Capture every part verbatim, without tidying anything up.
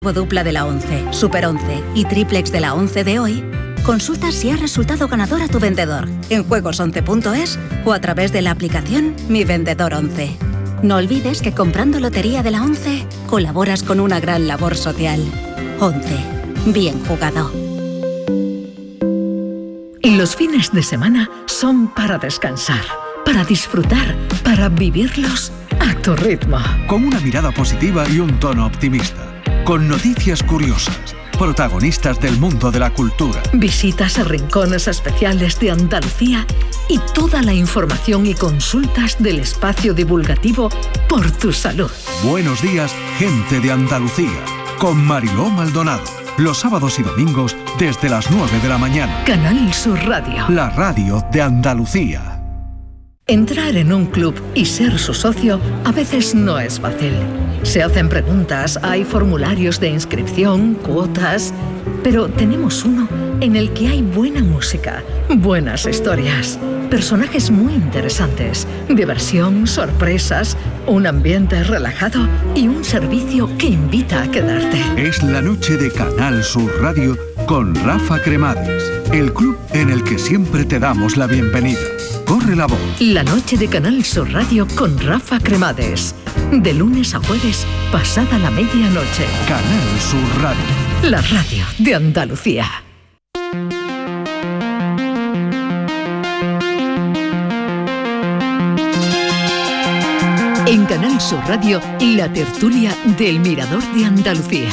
Dupla de la once, Super once y Triplex de la once de hoy, consulta si ha resultado ganador a tu vendedor en juegos once punto es o a través de la aplicación Mi Vendedor once. No olvides que comprando Lotería de la once colaboras con una gran labor social. once. Bien jugado. Los fines de semana son para descansar, para disfrutar, para vivirlos a tu ritmo. Con una mirada positiva y un tono optimista. Con noticias curiosas, protagonistas del mundo de la cultura. Visitas a rincones especiales de Andalucía y toda la información y consultas del espacio divulgativo Por tu Salud. Buenos días, gente de Andalucía, con Mariló Maldonado. Los sábados y domingos desde las nueve de la mañana. Canal Sur Radio. La radio de Andalucía. Entrar en un club y ser su socio a veces no es fácil. Se hacen preguntas, hay formularios de inscripción, cuotas, pero tenemos uno en el que hay buena música, buenas historias, personajes muy interesantes, diversión, sorpresas, un ambiente relajado y un servicio que invita a quedarte. Es la noche de Canal Sur Radio con Rafa Cremades, el club en el que siempre te damos la bienvenida. Corre la voz. La noche de Canal Sur Radio con Rafa Cremades. De lunes a jueves, pasada la medianoche. Canal Sur Radio. La radio de Andalucía. En Canal Sur Radio, la tertulia del Mirador de Andalucía.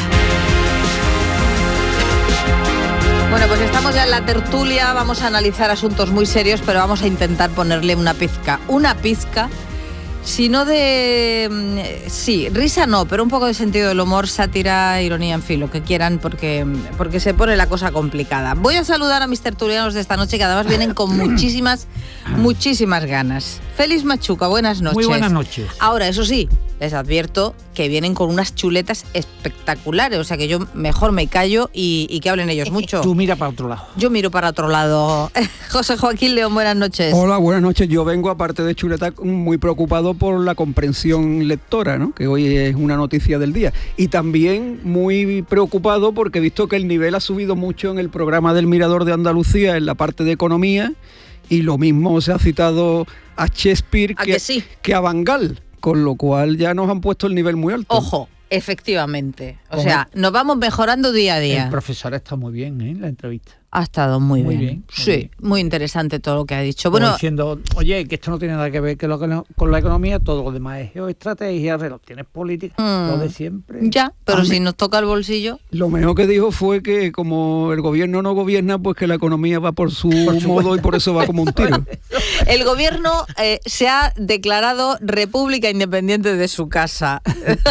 Bueno, pues estamos ya en la tertulia, vamos a analizar asuntos muy serios, pero vamos a intentar ponerle una pizca, una pizca, sino de, sí, risa no, pero un poco de sentido del humor, sátira, ironía, en fin, lo que quieran, porque, porque se pone la cosa complicada. Voy a saludar a mis tertulianos de esta noche, que además vienen con muchísimas, muchísimas ganas. Félix Machuca, buenas noches. Muy buenas noches. Ahora, eso sí, les advierto que vienen con unas chuletas espectaculares, o sea que yo mejor me callo y, y que hablen ellos mucho. Tú mira para otro lado. Yo miro para otro lado. José Joaquín León, buenas noches. Hola, buenas noches. Yo vengo, aparte de chuleta, muy preocupado por la comprensión lectora, ¿no? Que hoy es una noticia del día. Y también muy preocupado porque he visto que el nivel ha subido mucho en el programa del Mirador de Andalucía, en la parte de economía, y lo mismo se ha citado a Shakespeare ¿A que, que, sí? que a Van Gaal, con lo cual ya nos han puesto el nivel muy alto. Ojo, efectivamente. O Ojo. sea, nos vamos mejorando día a día. El profesor está muy bien, ¿eh? En la entrevista. Ha estado muy, muy bien. bien. Muy sí, bien. Muy interesante todo lo que ha dicho. Como bueno, diciendo, oye, que esto no tiene nada que ver que lo que no, con la economía, todo lo demás es geoestrategia, relaciones políticas, mm, lo de siempre. Ya, pero si nos toca el bolsillo. Lo mejor que dijo fue que como el gobierno no gobierna, pues que la economía va por su, por su modo y por eso va como un tiro. El gobierno eh, se ha declarado república independiente de su casa.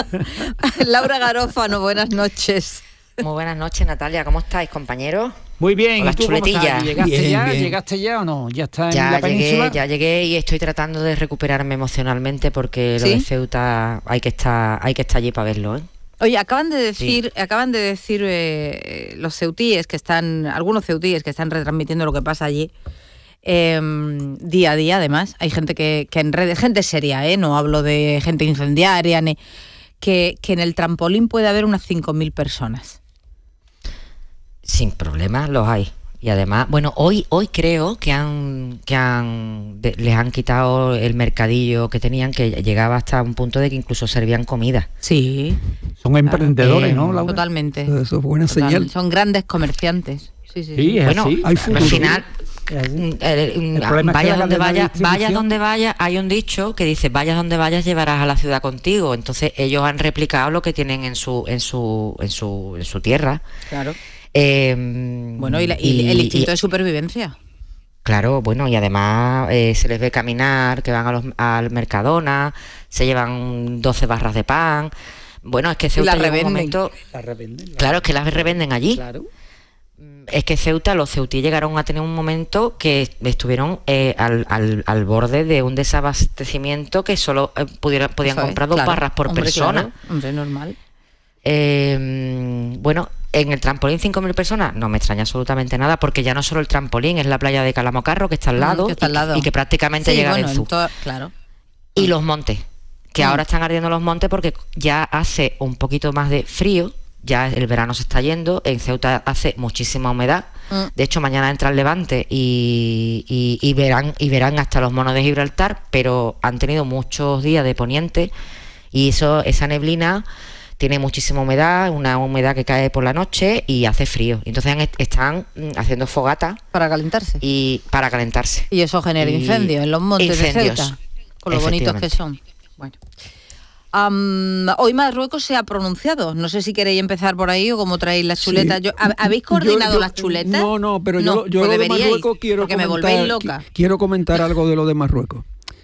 Laura Garófano, buenas noches. Muy buenas noches, Natalia. ¿Cómo estáis, compañeros? Muy bien. Las chuletillas. ¿Llegaste bien, ya? bien. ¿Llegaste ya o no? ¿Ya está en ya la península? Llegué, ya llegué y estoy tratando de recuperarme emocionalmente porque ¿Sí? Lo de Ceuta hay que estar, hay que estar allí para verlo, ¿eh? Oye, acaban de decir, sí. acaban de decir eh, los ceutíes que están, algunos ceutíes que están retransmitiendo lo que pasa allí. Eh, día a día, además, hay gente que, que en redes, gente seria, ¿eh? No hablo de gente incendiaria, ni que, que en el trampolín puede haber unas cinco mil personas. Sin problemas los hay. Y además, bueno, hoy hoy creo que han que han de, les han quitado el mercadillo que tenían, que llegaba hasta un punto de que incluso servían comida. Sí. Son emprendedores, eh, ¿no, Laura? Totalmente. Eso es buena Total, señal. Son grandes comerciantes. Sí, sí. Sí, sí. es Bueno, así. Hay futuro. al final, El eh, problema vaya es que donde la vaya, distribución... vaya donde vaya, hay un dicho que dice vayas donde vayas llevarás a la ciudad contigo. Entonces ellos han replicado lo que tienen en su en su en su en su tierra. Claro. Eh, bueno, y, la, y, y el instinto y, de supervivencia. Claro, bueno, y además eh, se les ve caminar, que van a los, al Mercadona, se llevan doce barras de pan. Bueno, es que Ceuta la revenden. Un momento, la revenden. La claro, es que las revenden allí. Claro. Es que Ceuta, los ceutí llegaron a tener un momento que estuvieron eh, al, al, al borde de un desabastecimiento que solo eh, pudieran, podían Eso comprar es, dos claro. barras por Hombre, persona. Claro. Hombre, normal. Eh, bueno, en el trampolín cinco mil personas no me extraña absolutamente nada, porque ya no solo el trampolín, es la playa de Calamocarro que está al lado, mm, que está al lado. Y, y que prácticamente sí, llega bueno, a Denzú. To- claro. Y los montes, que mm. ahora están ardiendo los montes porque ya hace un poquito más de frío ya el verano se está yendo, en Ceuta hace muchísima humedad. Mm. De hecho, mañana entra el Levante y, y, y verán y verán hasta los monos de Gibraltar, pero han tenido muchos días de poniente y eso esa neblina tiene muchísima humedad, una humedad que cae por la noche y hace frío. Entonces están haciendo fogata para calentarse. Y para calentarse. Y eso genera incendios en los montes incendios, de Ceuta, con lo bonitos que son. Bueno. Um, hoy Marruecos se ha pronunciado. No sé si queréis empezar por ahí o cómo traéis las chuletas. Sí. Yo, ¿habéis coordinado yo, yo, las chuletas? No, no, pero yo, no, yo pues lo de Marruecos quiero comentar, me volvéis loca. Quiero comentar algo de lo de Marruecos.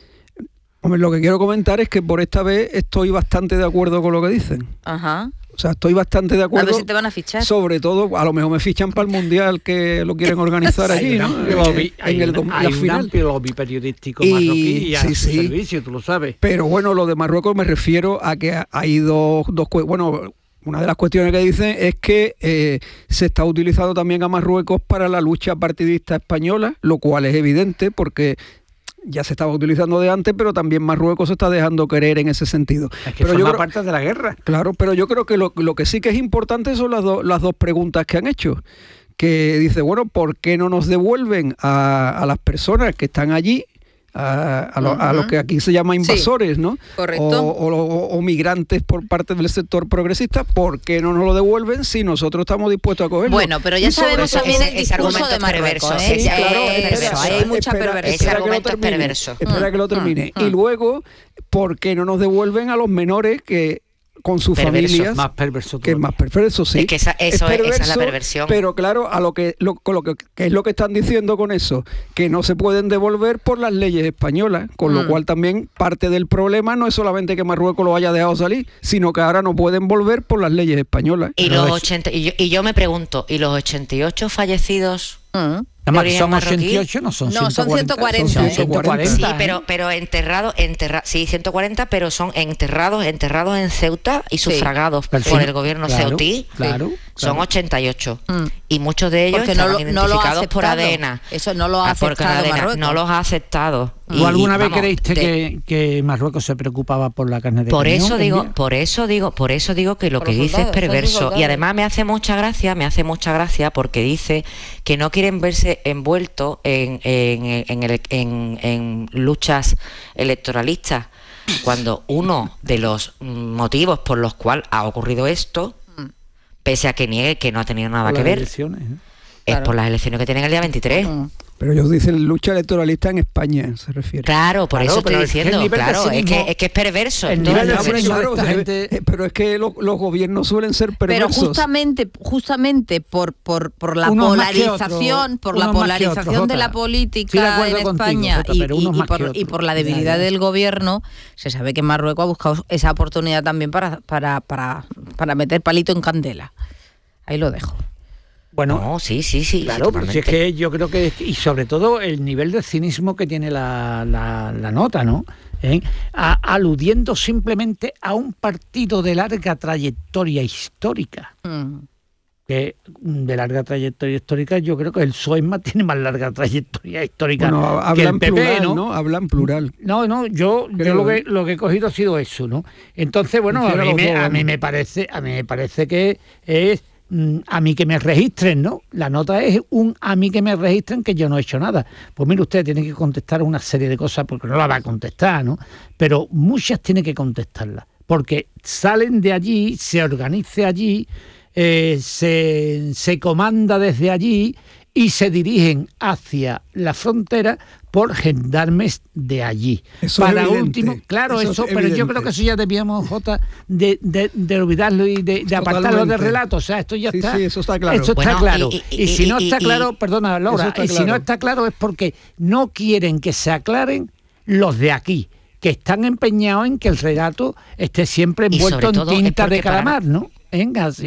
Hombre, lo que quiero comentar es que por esta vez estoy bastante de acuerdo con lo que dicen. Ajá. O sea, estoy bastante de acuerdo. A ver si te van a fichar. Sobre todo, a lo mejor me fichan para el Mundial que lo quieren organizar allí, hay ¿no? Lobby, en el, una, hay un amplio lobby periodístico marroquí y a sí, su sí. servicio, tú lo sabes. Pero bueno, lo de Marruecos me refiero a que hay dos, dos bueno, una de las cuestiones que dicen es que eh, se está utilizando también a Marruecos para la lucha partidista española, lo cual es evidente porque ya se estaba utilizando de antes, pero también Marruecos se está dejando querer en ese sentido. Es que pero forma yo creo, parte de la guerra. Claro, pero yo creo que lo, lo que sí que es importante son las, do, las dos preguntas que han hecho. Que dice, bueno, ¿por qué no nos devuelven a, a las personas que están allí? A, a, lo, uh-huh. a lo que aquí se llama invasores, sí, ¿no? Correcto. O, o, o migrantes por parte del sector progresista, ¿por qué no nos lo devuelven si nosotros estamos dispuestos a cogerlo? Bueno, pero ya sabemos también el discurso de Marruecos, ¿eh? Sí, claro, es perverso, hay mucha perversión. Ese argumento es perverso. Espera que lo termine. Y luego, ¿por qué no nos devuelven a los menores que con sus perverso, familias, más perverso que es más perverso, sí. Es que esa, eso es, perverso, esa es la perversión. Pero claro, a lo que lo, con lo que, que es lo que están diciendo con eso, que no se pueden devolver por las leyes españolas, con mm. lo cual también parte del problema no es solamente que Marruecos lo haya dejado salir, sino que ahora no pueden volver por las leyes españolas. Y los ochenta y yo, y yo me pregunto, ¿y los ochenta y ocho fallecidos? Mm. Además, son ochenta y ocho, no son no, ciento cuarenta. Son ciento cuarenta. Sí, pero, pero enterrados, enterra, sí, ciento cuarenta, pero son enterrados, enterrados en Ceuta y sufragados sí. por el gobierno claro, ceutí. Claro, claro. Son ochenta y ocho. Mm. Y muchos de ellos porque estaban no, identificados no por A D N A. Eso no lo ha aceptado Marruecos. No los ha aceptado. ¿Tú y, alguna vez vamos, creíste de, que, que Marruecos se preocupaba por la carne de por cañón? Eso digo, por eso digo, por eso digo que lo por que dice soldados, es perverso. Y además me hace mucha gracia, me hace mucha gracia porque dice que no quieren verse envueltos en, en, en, el, en, en luchas electoralistas, cuando uno de los motivos por los cuales ha ocurrido esto, pese a que niegue que no ha tenido nada por que ver, elecciones, ¿eh? es claro. por las elecciones que tienen el día veintitrés. Uh-huh. Pero ellos dicen lucha electoralista en España, se refiere. Claro, por claro, eso estoy diciendo, es que claro, es que, es que es perverso. El nivel de Entonces, claro, gente... eh, pero es que lo, los gobiernos suelen ser perversos. Pero justamente, justamente por, por, por la unos polarización, otro, por la polarización otros, de la política en España contigo, Jota, y, y, y, por, y por la debilidad ya, ya. del gobierno, se sabe que Marruecos ha buscado esa oportunidad también para, para, para, para meter palito en candela. Ahí lo dejo. Bueno, no, sí, sí, sí. Claro, pero si es que yo creo que, y sobre todo el nivel de cinismo que tiene la, la, la nota, ¿no? ¿Eh? A, aludiendo simplemente a un partido de larga trayectoria histórica. Mm. Que de larga trayectoria histórica, yo creo que el P S O E más tiene más larga trayectoria histórica bueno, que el P P, plural, ¿no? ¿no? Hablan plural. No, no, yo, yo lo que lo que he cogido ha sido eso, ¿no? Entonces, bueno, a mí, me, a mí me parece, a mí me parece que es a mí que me registren, ¿no? La nota es un a mí que me registren que yo no he hecho nada. Pues mire, usted tiene que contestar una serie de cosas porque no la va a contestar, ¿no? Pero muchas tiene que contestarlas porque salen de allí, se organiza allí, eh, se, se comanda desde allí y se dirigen hacia la frontera por gendarmes de allí. Eso Para es último, claro, eso, eso pero evidente. Yo creo que eso ya debíamos, Jota, de, de, de olvidarlo y de, de apartarlo del relato. O sea, esto ya sí, está. Sí, eso está claro. Esto bueno, está claro. Y, y, y, y si no y, está y, claro, perdona, Laura, y claro. si no está claro es porque no quieren que se aclaren los de aquí, que están empeñados en que el relato esté siempre envuelto en tinta de calamar, ¿no? Venga, sí, ¿no?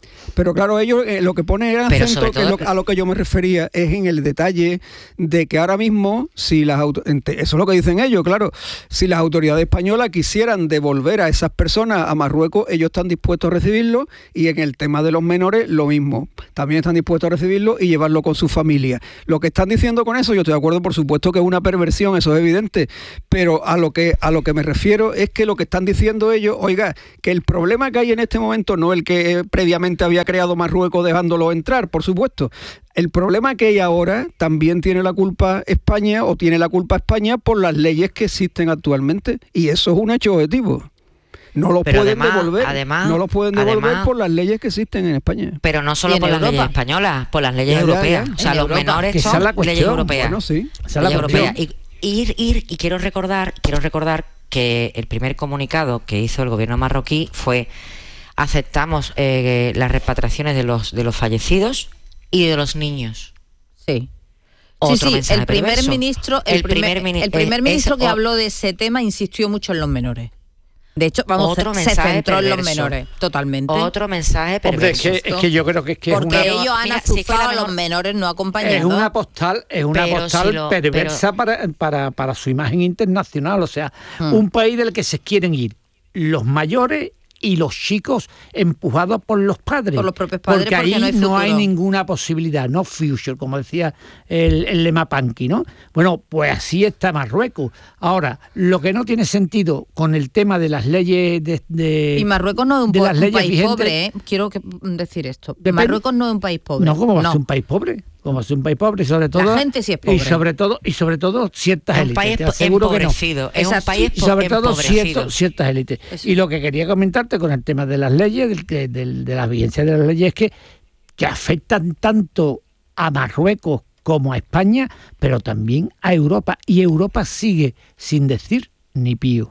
Pero claro, ellos eh, lo que ponen el acento, que es lo, a lo que yo me refería, es en el detalle de que ahora mismo, si las auto- eso es lo que dicen ellos, claro, si las autoridades españolas quisieran devolver a esas personas a Marruecos, ellos están dispuestos a recibirlo, y en el tema de los menores, lo mismo. También están dispuestos a recibirlo y llevarlo con su familia. Lo que están diciendo con eso, yo estoy de acuerdo, por supuesto que es una perversión, eso es evidente, pero a lo que, a lo que me refiero es que lo que están diciendo ellos, oiga, que el problema que hay en este momento no el que eh, previamente había creado Marruecos dejándolo entrar, por supuesto. El problema que hay ahora también tiene la culpa España, o tiene la culpa España por las leyes que existen actualmente, y eso es un hecho objetivo. No lo pero pueden además, devolver, además, no lo pueden devolver además, por las leyes que existen en España. Pero no solo por las Europa? leyes españolas, por las leyes Ya, ya, europeas. ya. O sea, En los Europa, menores que esa son es la cuestión. leyes europeas. Bueno, sí. Esa es la Leyes cuestión. europeas. Y ir, ir, y quiero recordar, quiero recordar que el primer comunicado que hizo el gobierno marroquí fue: aceptamos eh, las repatriaciones de los de los fallecidos y de los niños. Sí. Otro sí, sí, mensaje el primer perverso. ministro, el, El primer, primer mini- el primer eh, ministro es que o- habló de ese tema insistió mucho en los menores. De hecho, vamos, Otro se, se mensaje centró en los perverso. menores, totalmente. Otro mensaje Hombre, es perverso. que, es que yo creo que es que es Porque una, ellos han Mira, sí que azuzado la a los mejor- menores no acompañados. es una postal, es una Pero postal si lo- perversa para, para, para su imagen internacional. O sea, Hmm. un país del que se quieren ir los mayores y los chicos empujados por los padres. Por los propios padres, porque porque ahí no hay no hay futuro. ninguna posibilidad, no future, como decía el, el lema Panqui, ¿no? Bueno, pues así está Marruecos. Ahora, lo que no tiene sentido con el tema de las leyes de... de Y Marruecos no es un, de po- las un leyes país vigentes- pobre, ¿eh? Quiero que, decir esto. Depende- Marruecos no es un país pobre. No, como va a ser un país pobre, como va a ser un país pobre, y sobre todo La gente sí es pobre. y sobre todo y sobre todo ciertas Es un élites. país te aseguro que no. empobrecido. Es un Exacto. país Y sobre todo empobrecido. ciertos, ciertas élites. Eso. Y lo que quería comentarte con el tema de las leyes, del, que- del- de la vigencia de las leyes, es que, que afectan tanto a Marruecos como a España, pero también a Europa. Y Europa sigue sin decir ni pío.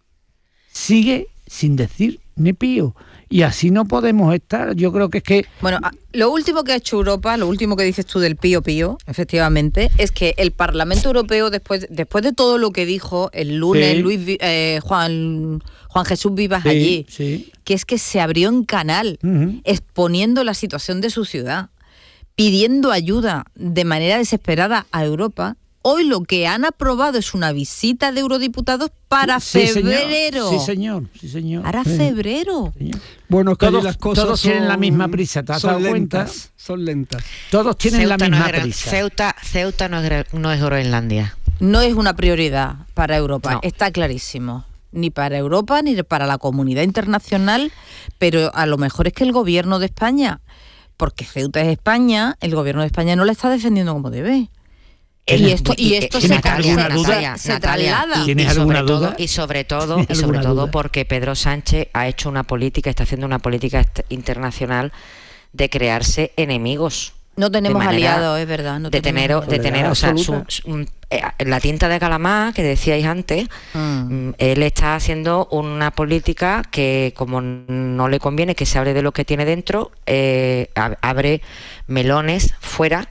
Sigue sin decir ni pío. Y así no podemos estar. Yo creo que es que... Bueno, a- lo último que ha hecho Europa, lo último que dices tú del pío pío, efectivamente, es que el Parlamento Europeo, después, después de todo lo que dijo el lunes Sí. Luis Vi- eh, Juan, Juan Jesús Vivas Sí, allí, sí. que es que se abrió en canal, Ujú. exponiendo la situación de su ciudad, pidiendo ayuda de manera desesperada a Europa. Hoy lo que han aprobado es una visita de eurodiputados para Sí, señor. febrero. Sí, señor. Sí, señor. Para Sí, febrero. señor. Bueno, es que Todos- allí las cosas todos tienen son- la misma prisa, ¿te has son dado cuenta? lentas, Son lentas. Todos tienen la Ceuta misma no es, Gre- prisa. Ceuta, Ceuta no es, Gre- no es Groenlandia. No es una prioridad para Europa, No. está clarísimo. Ni para Europa ni para la comunidad internacional, pero a lo mejor es que el gobierno de España, porque Ceuta es España, el gobierno de España no la está defendiendo como debe. El- Y esto, y esto se, ¿Tienes tra- alguna se- duda? se Natalia, traslada. y- ¿Tienes y alguna sobre todo- duda? y sobre todo, ¿Tienes y sobre alguna todo duda? porque Pedro Sánchez ha hecho una política, está haciendo una política est- internacional de crearse enemigos. No tenemos de manera- aliados, es verdad. No de tenemos tener, de aliados. tener, o sea, su- absoluta. su- un- eh, la tinta de calamar que decíais antes, Mm. mm, él está haciendo una política que, como no le conviene que se hable de lo que tiene dentro, eh, ab- abre melones fuera.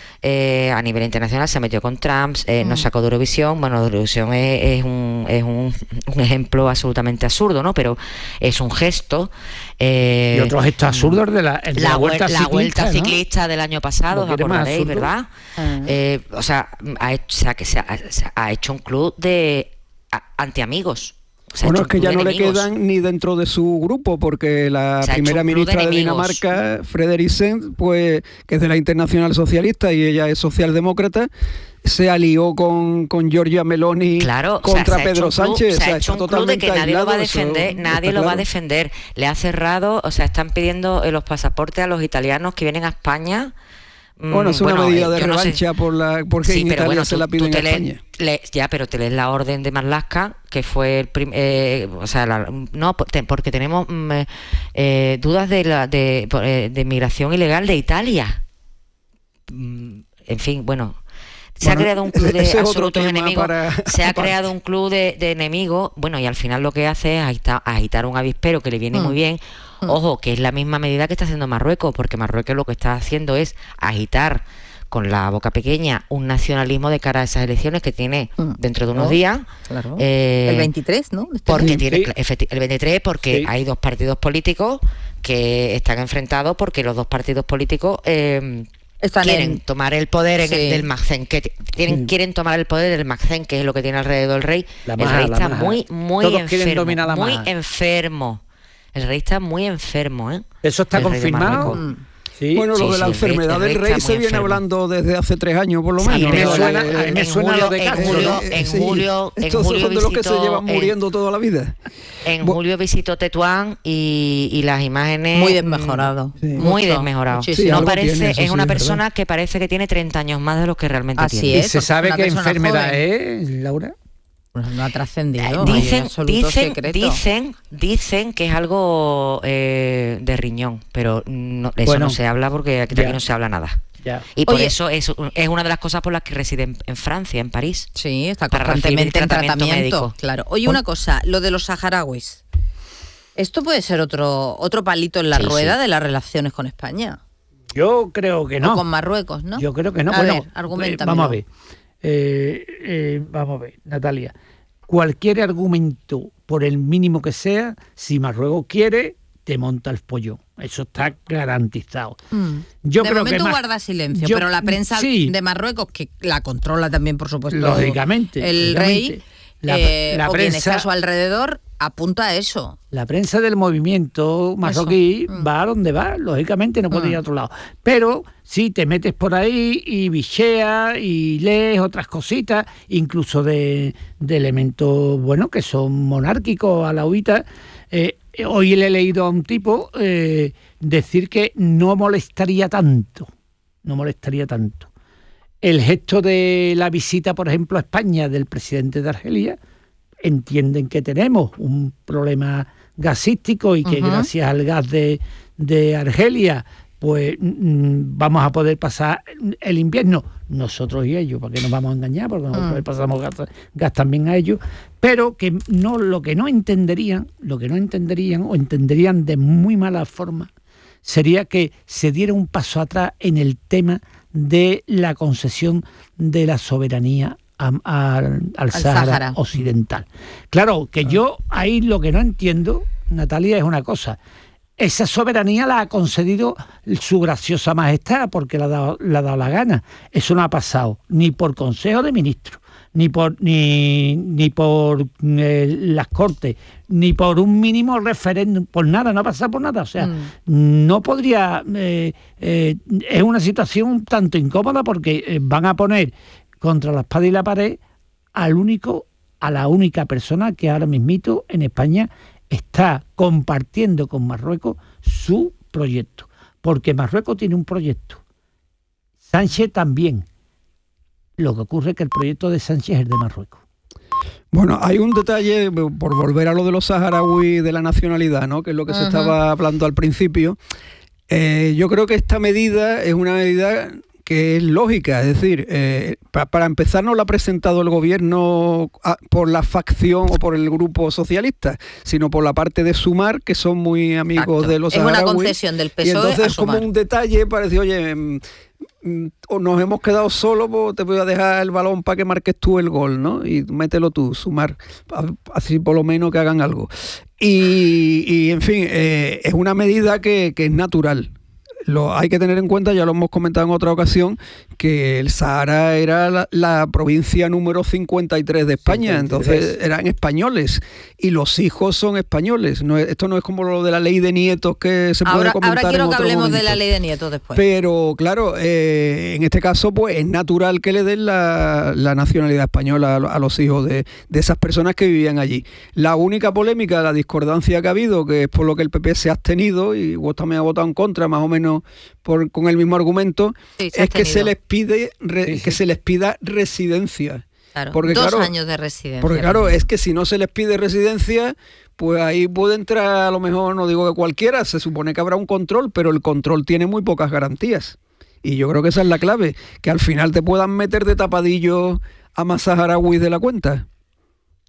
Eh, a nivel internacional se metió con Trump, eh, Mm. nos sacó de Eurovisión. Bueno, Eurovisión es, es, un, es un, un ejemplo absolutamente absurdo, ¿no? Pero es un gesto. eh, Y otros gestos absurdos de la, el de la, la vuel- vuelta la ciclista, vuelta ¿no? ciclista del año pasado, Lo os quiere más acordaréis, absurdo. ¿verdad? Ah. Eh, o sea, ha hecho, o sea, que se ha, se ha hecho un club de a- antiamigos. Se ha Bueno, hecho es un que club ya de no le enemigos. quedan ni dentro de su grupo, porque la Se ha hecho primera un club de ministra de, enemigos. Dinamarca, Frederiksen, pues, que es de la Internacional Socialista y ella es socialdemócrata, se alió con, con Giorgia Meloni Claro, o sea, contra se ha hecho Pedro un club- Sánchez. se o sea, ha hecho está un club de que totalmente nadie lo va a aislado, eso defender, nadie está lo va a claro. defender. Le ha cerrado, o sea, están pidiendo eh, los pasaportes a los italianos que vienen a España. Mm, Bueno, es una medida de yo no sé. revancha por la, porque Sí, en pero Italia bueno, se tú- la tú piden te a lees- España. le- ya, pero te lees la orden de Marlaska, que fue el prim- eh, o sea, la- no, por- te- porque tenemos mm, eh, eh, dudas de la de, por- eh, de migración ilegal de Italia. Mm, En fin, bueno. Se Bueno, ha creado un club de ese es otro absolutos tema enemigos. para- Se ha aparte. creado un club de, de enemigos. Bueno, y al final lo que hace es agitar, agitar un avispero que le viene Mm. muy bien. Ojo, que es la misma medida que está haciendo Marruecos, porque Marruecos lo que está haciendo es agitar con la boca pequeña un nacionalismo de cara a esas elecciones que tiene dentro de unos días. Claro. Eh, el veintitrés, ¿no? Este porque sí. tiene efecti- el veintitrés porque Sí. hay dos partidos políticos que están enfrentados porque los dos partidos políticos eh, Están quieren en- tomar el poder en Sí. el, del Magcén, que t- tienen, Sí. quieren tomar el poder del Magcén, que es lo que tiene alrededor el rey. La el maja, rey la está maja. muy, muy Todos quieren enfermo, dominar la muy maja. enfermo. El rey está muy enfermo, ¿eh? ¿Eso está El rey de confirmado? Marruecos. Sí. Bueno, Sí, lo de sí, la el rey- enfermedad el del rey rey está se muy viene enfermo. hablando desde hace tres años por lo Sí, menos. a mí me pero suena- en- a mí me en suena julio- lo de en Castro, julio- ¿no? en Sí. julio, en Estos julio son de los que se visitó- llevan en- muriendo toda la vida. En Bu- julio visitó Tetuán y, y las imágenes... Muy desmejorado. Sí. Muy Mucho, desmejorado. muchísimo. Sí, no algo parece, tiene, eso es sí, una es persona verdad. que parece que tiene treinta años más de los que realmente Así tiene. ¿Y es. se sabe una qué persona enfermedad joven. es, Laura? Pues no ha trascendido. Eh, no hay Dicen, absoluto dicen, secreto. dicen, dicen que es algo eh, de riñón, pero no, eso Bueno, no se habla porque aquí, ya. aquí no se habla nada. Ya. Y por Oye. eso es, es una de las cosas por las que reside en, en Francia, en París. Sí, está para constantemente recibir en tratamiento tratamiento. médico. Claro. Oye, una cosa, lo de los saharauis. Esto puede ser otro otro palito en la Sí, rueda sí. de las relaciones con España. Yo creo que no. O con Marruecos, ¿no? Yo creo que no. A Bueno, ver, eh, argumentamelo. vamos a ver. Eh, eh, vamos a ver, Natalia. Cualquier argumento, por el mínimo que sea, si Marruecos quiere, te monta el pollo. Eso está garantizado. Mm. Yo de creo momento que más- guarda silencio, yo- pero la prensa sí. de Marruecos, que la controla también, por supuesto, Lógicamente, el lógicamente. rey, La- eh, la o quien prensa- está a su alrededor, apunta a eso. La prensa del movimiento marroquí Mm. va a donde va, lógicamente no puede Mm. ir a otro lado. Pero si te metes por ahí y bicheas y lees otras cositas, incluso de, de elementos, bueno, que son monárquicos, alauitas, eh, hoy le he leído a un tipo eh, decir que no molestaría tanto, no molestaría tanto. El gesto de la visita, por ejemplo, a España del presidente de Argelia, entienden que tenemos un problema gasístico y que Ujú. gracias al gas de, de Argelia pues mm, vamos a poder pasar el invierno, nosotros y ellos, porque nos vamos a engañar, porque nosotros Mm. le pasamos gas, gas también a ellos, pero que no lo que no entenderían, lo que no entenderían o entenderían de muy mala forma, sería que se diera un paso atrás en el tema de la concesión de la soberanía a- a- al Sáhara Sáhara. Occidental. Claro, que yo ahí lo que no entiendo, Natalia, es una cosa. Esa soberanía la ha concedido su graciosa majestad porque la ha dado, le ha dado la gana. Eso no ha pasado ni por Consejo de Ministros, ni por ni, ni por eh, las Cortes, ni por un mínimo referéndum, por nada, no ha pasado por nada. O sea, Mm. no podría... eh, eh, es una situación un tanto incómoda porque eh, van a poner contra la espada y la pared al único, a la única persona que ahora mismito en España está compartiendo con Marruecos su proyecto. Porque Marruecos tiene un proyecto. Sánchez también. Lo que ocurre es que el proyecto de Sánchez es de Marruecos. Bueno, hay un detalle, por volver a lo de los saharauis de la nacionalidad, ¿no? Que es lo que se Ajá. estaba hablando al principio. Eh, yo creo que esta medida es una medida que es lógica, es decir, eh, pa- para empezar no la ha presentado el gobierno a- por la facción o por el grupo socialista, sino por la parte de Sumar, que son muy amigos Exacto. de los Es una saharauis. concesión del P Y S O E entonces a como Sumar. un detalle parece, oye, mm, mm, o nos hemos quedado solos, pues te voy a dejar el balón para que marques tú el gol, ¿no? Y mételo tú, Sumar, a- así por lo menos que hagan algo. Y, y, en fin, eh, es una medida que, que es natural. Lo, hay que tener en cuenta, ya lo hemos comentado en otra ocasión, que el Sahara era la, la provincia número cincuenta y tres de España, cincuenta y tres. entonces eran españoles y los hijos son españoles. No es- esto no es como lo de la ley de nietos que se puede Ahora, comentar ahora quiero en que otro hablemos de momento. la ley de nietos después. Pero claro, eh, en este caso pues es natural que le den la, la nacionalidad española a, lo- a los hijos de, de esas personas que vivían allí. La única polémica, la discordancia que ha habido, que es por lo que el P P se ha abstenido y Vox también ha votado en contra, más o menos por, con el mismo argumento, Sí, se ha es que se abstenido. les pide re- Sí, sí. que se les pida residencia. Claro, porque, dos claro, años de residencia. Porque claro, es que si no se les pide residencia, pues ahí puede entrar, a lo mejor, no digo que cualquiera, se supone que habrá un control, pero el control tiene muy pocas garantías. Y yo creo que esa es la clave, que al final te puedan meter de tapadillo a más saharauis de la cuenta.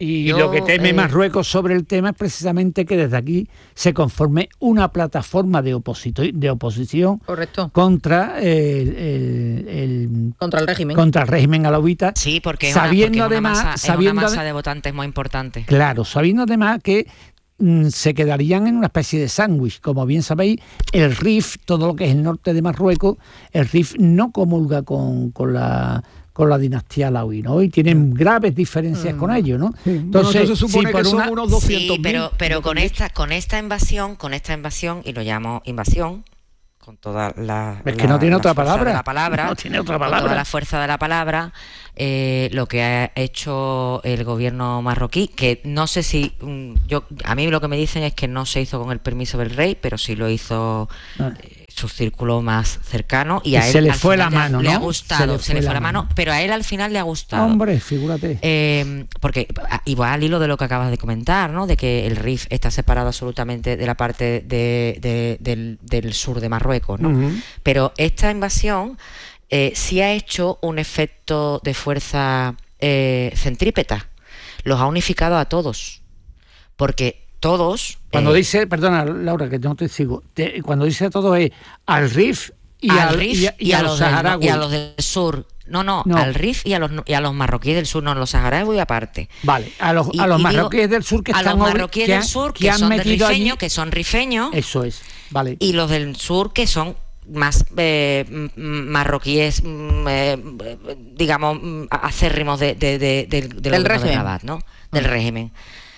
Y Yo, lo que teme eh, Marruecos sobre el tema es precisamente que desde aquí se conforme una plataforma de, oposito, de oposición Correcto. contra el, el, el contra el régimen. Contra el régimen alauita. Sí, porque es sabiendo una, porque además, es una masa, sabiendo es una masa de, de votantes muy importante. Claro, sabiendo además que mm, se quedarían en una especie de sándwich. Como bien sabéis, el R I F, todo lo que es el norte de Marruecos, el R I F no comulga con, con la... con la dinastía alauí, ¿no? Y tienen graves diferencias mm. con ellos, ¿no? Sí. Entonces, bueno, se supone sí, que son una... unos doscientos mil. Sí, pero, pero con esta con esta invasión, con esta invasión, y lo llamo invasión, con toda la... Es que la, no tiene otra palabra. La palabra. No tiene otra palabra. Con toda la fuerza de la palabra, eh, lo que ha hecho el gobierno marroquí, que no sé si... yo A mí lo que me dicen es que no se hizo con el permiso del rey, pero sí lo hizo... Ah. Eh, su círculo más cercano y, y a él se le fue la mano, le, ¿no? le ha gustado, se le fue, se le fue la, la mano, mano, pero a él al final le ha gustado. Hombre, figúrate. Eh, porque igual al hilo de lo que acabas de comentar, ¿no? De que el R I F está separado absolutamente de la parte de, de, del, del sur de Marruecos, ¿no? Uh-huh. Pero esta invasión eh, sí ha hecho un efecto de fuerza eh, centrípeta. Los ha unificado a todos. Porque todos... Cuando eh, dice, perdona Laura, que no te sigo, te, cuando dice todo es al R I F y, al al, R I F y, y, y, a, a los saharauis. Y a los del sur. No, no, no, al R I F y a los y a los marroquíes del sur, no, los saharauis aparte. Vale, a los, y, a los marroquíes digo, del sur que a están... A los marroquíes que del sur que, que son de rifeño, allí, que son rifeños. Eso es, vale. Y los del sur que son más eh, marroquíes, eh, digamos, acérrimos de, de, de, de, de del régimen, de Rabat, ¿no? Del uh-huh. régimen.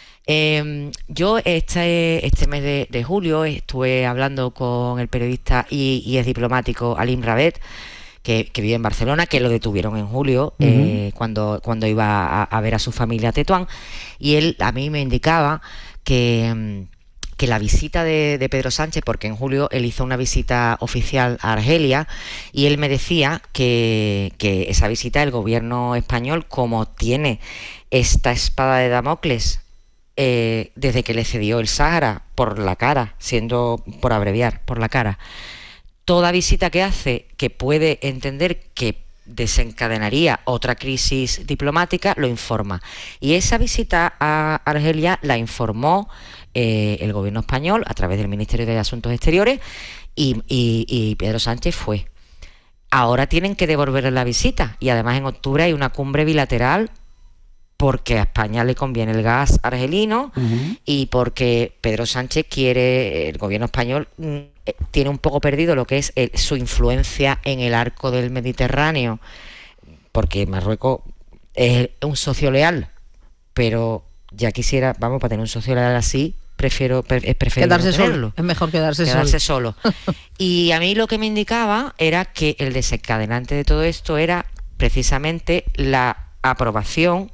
Eh, yo este, este mes de, de julio estuve hablando con el periodista y, y es diplomático Alim Rabet, que, que vive en Barcelona, que lo detuvieron en julio uh-huh. eh, cuando, cuando iba a, a ver a su familia a Tetuán, y él a mí me indicaba que, que la visita de, de Pedro Sánchez, porque en julio él hizo una visita oficial a Argelia, y él me decía que, que esa visita el gobierno español, como tiene esta espada de Damocles Eh, desde que le cedió el Sáhara por la cara, siendo, por abreviar, por la cara, toda visita que hace que puede entender que desencadenaría otra crisis diplomática, lo informa. Y esa visita a Argelia la informó eh, el gobierno español a través del Ministerio de Asuntos Exteriores y, y, y Pedro Sánchez fue. Ahora tienen que devolverle la visita y además en octubre hay una cumbre bilateral porque a España le conviene el gas argelino uh-huh. y porque Pedro Sánchez quiere, el gobierno español eh, tiene un poco perdido lo que es el, su influencia en el arco del Mediterráneo, porque Marruecos es un socio leal, pero ya quisiera, vamos, para tener un socio leal así, prefiero es preferible quedarse no tenerlo. solo, es mejor quedarse, quedarse solo. solo. Y a mí lo que me indicaba era que el desencadenante de todo esto era precisamente la aprobación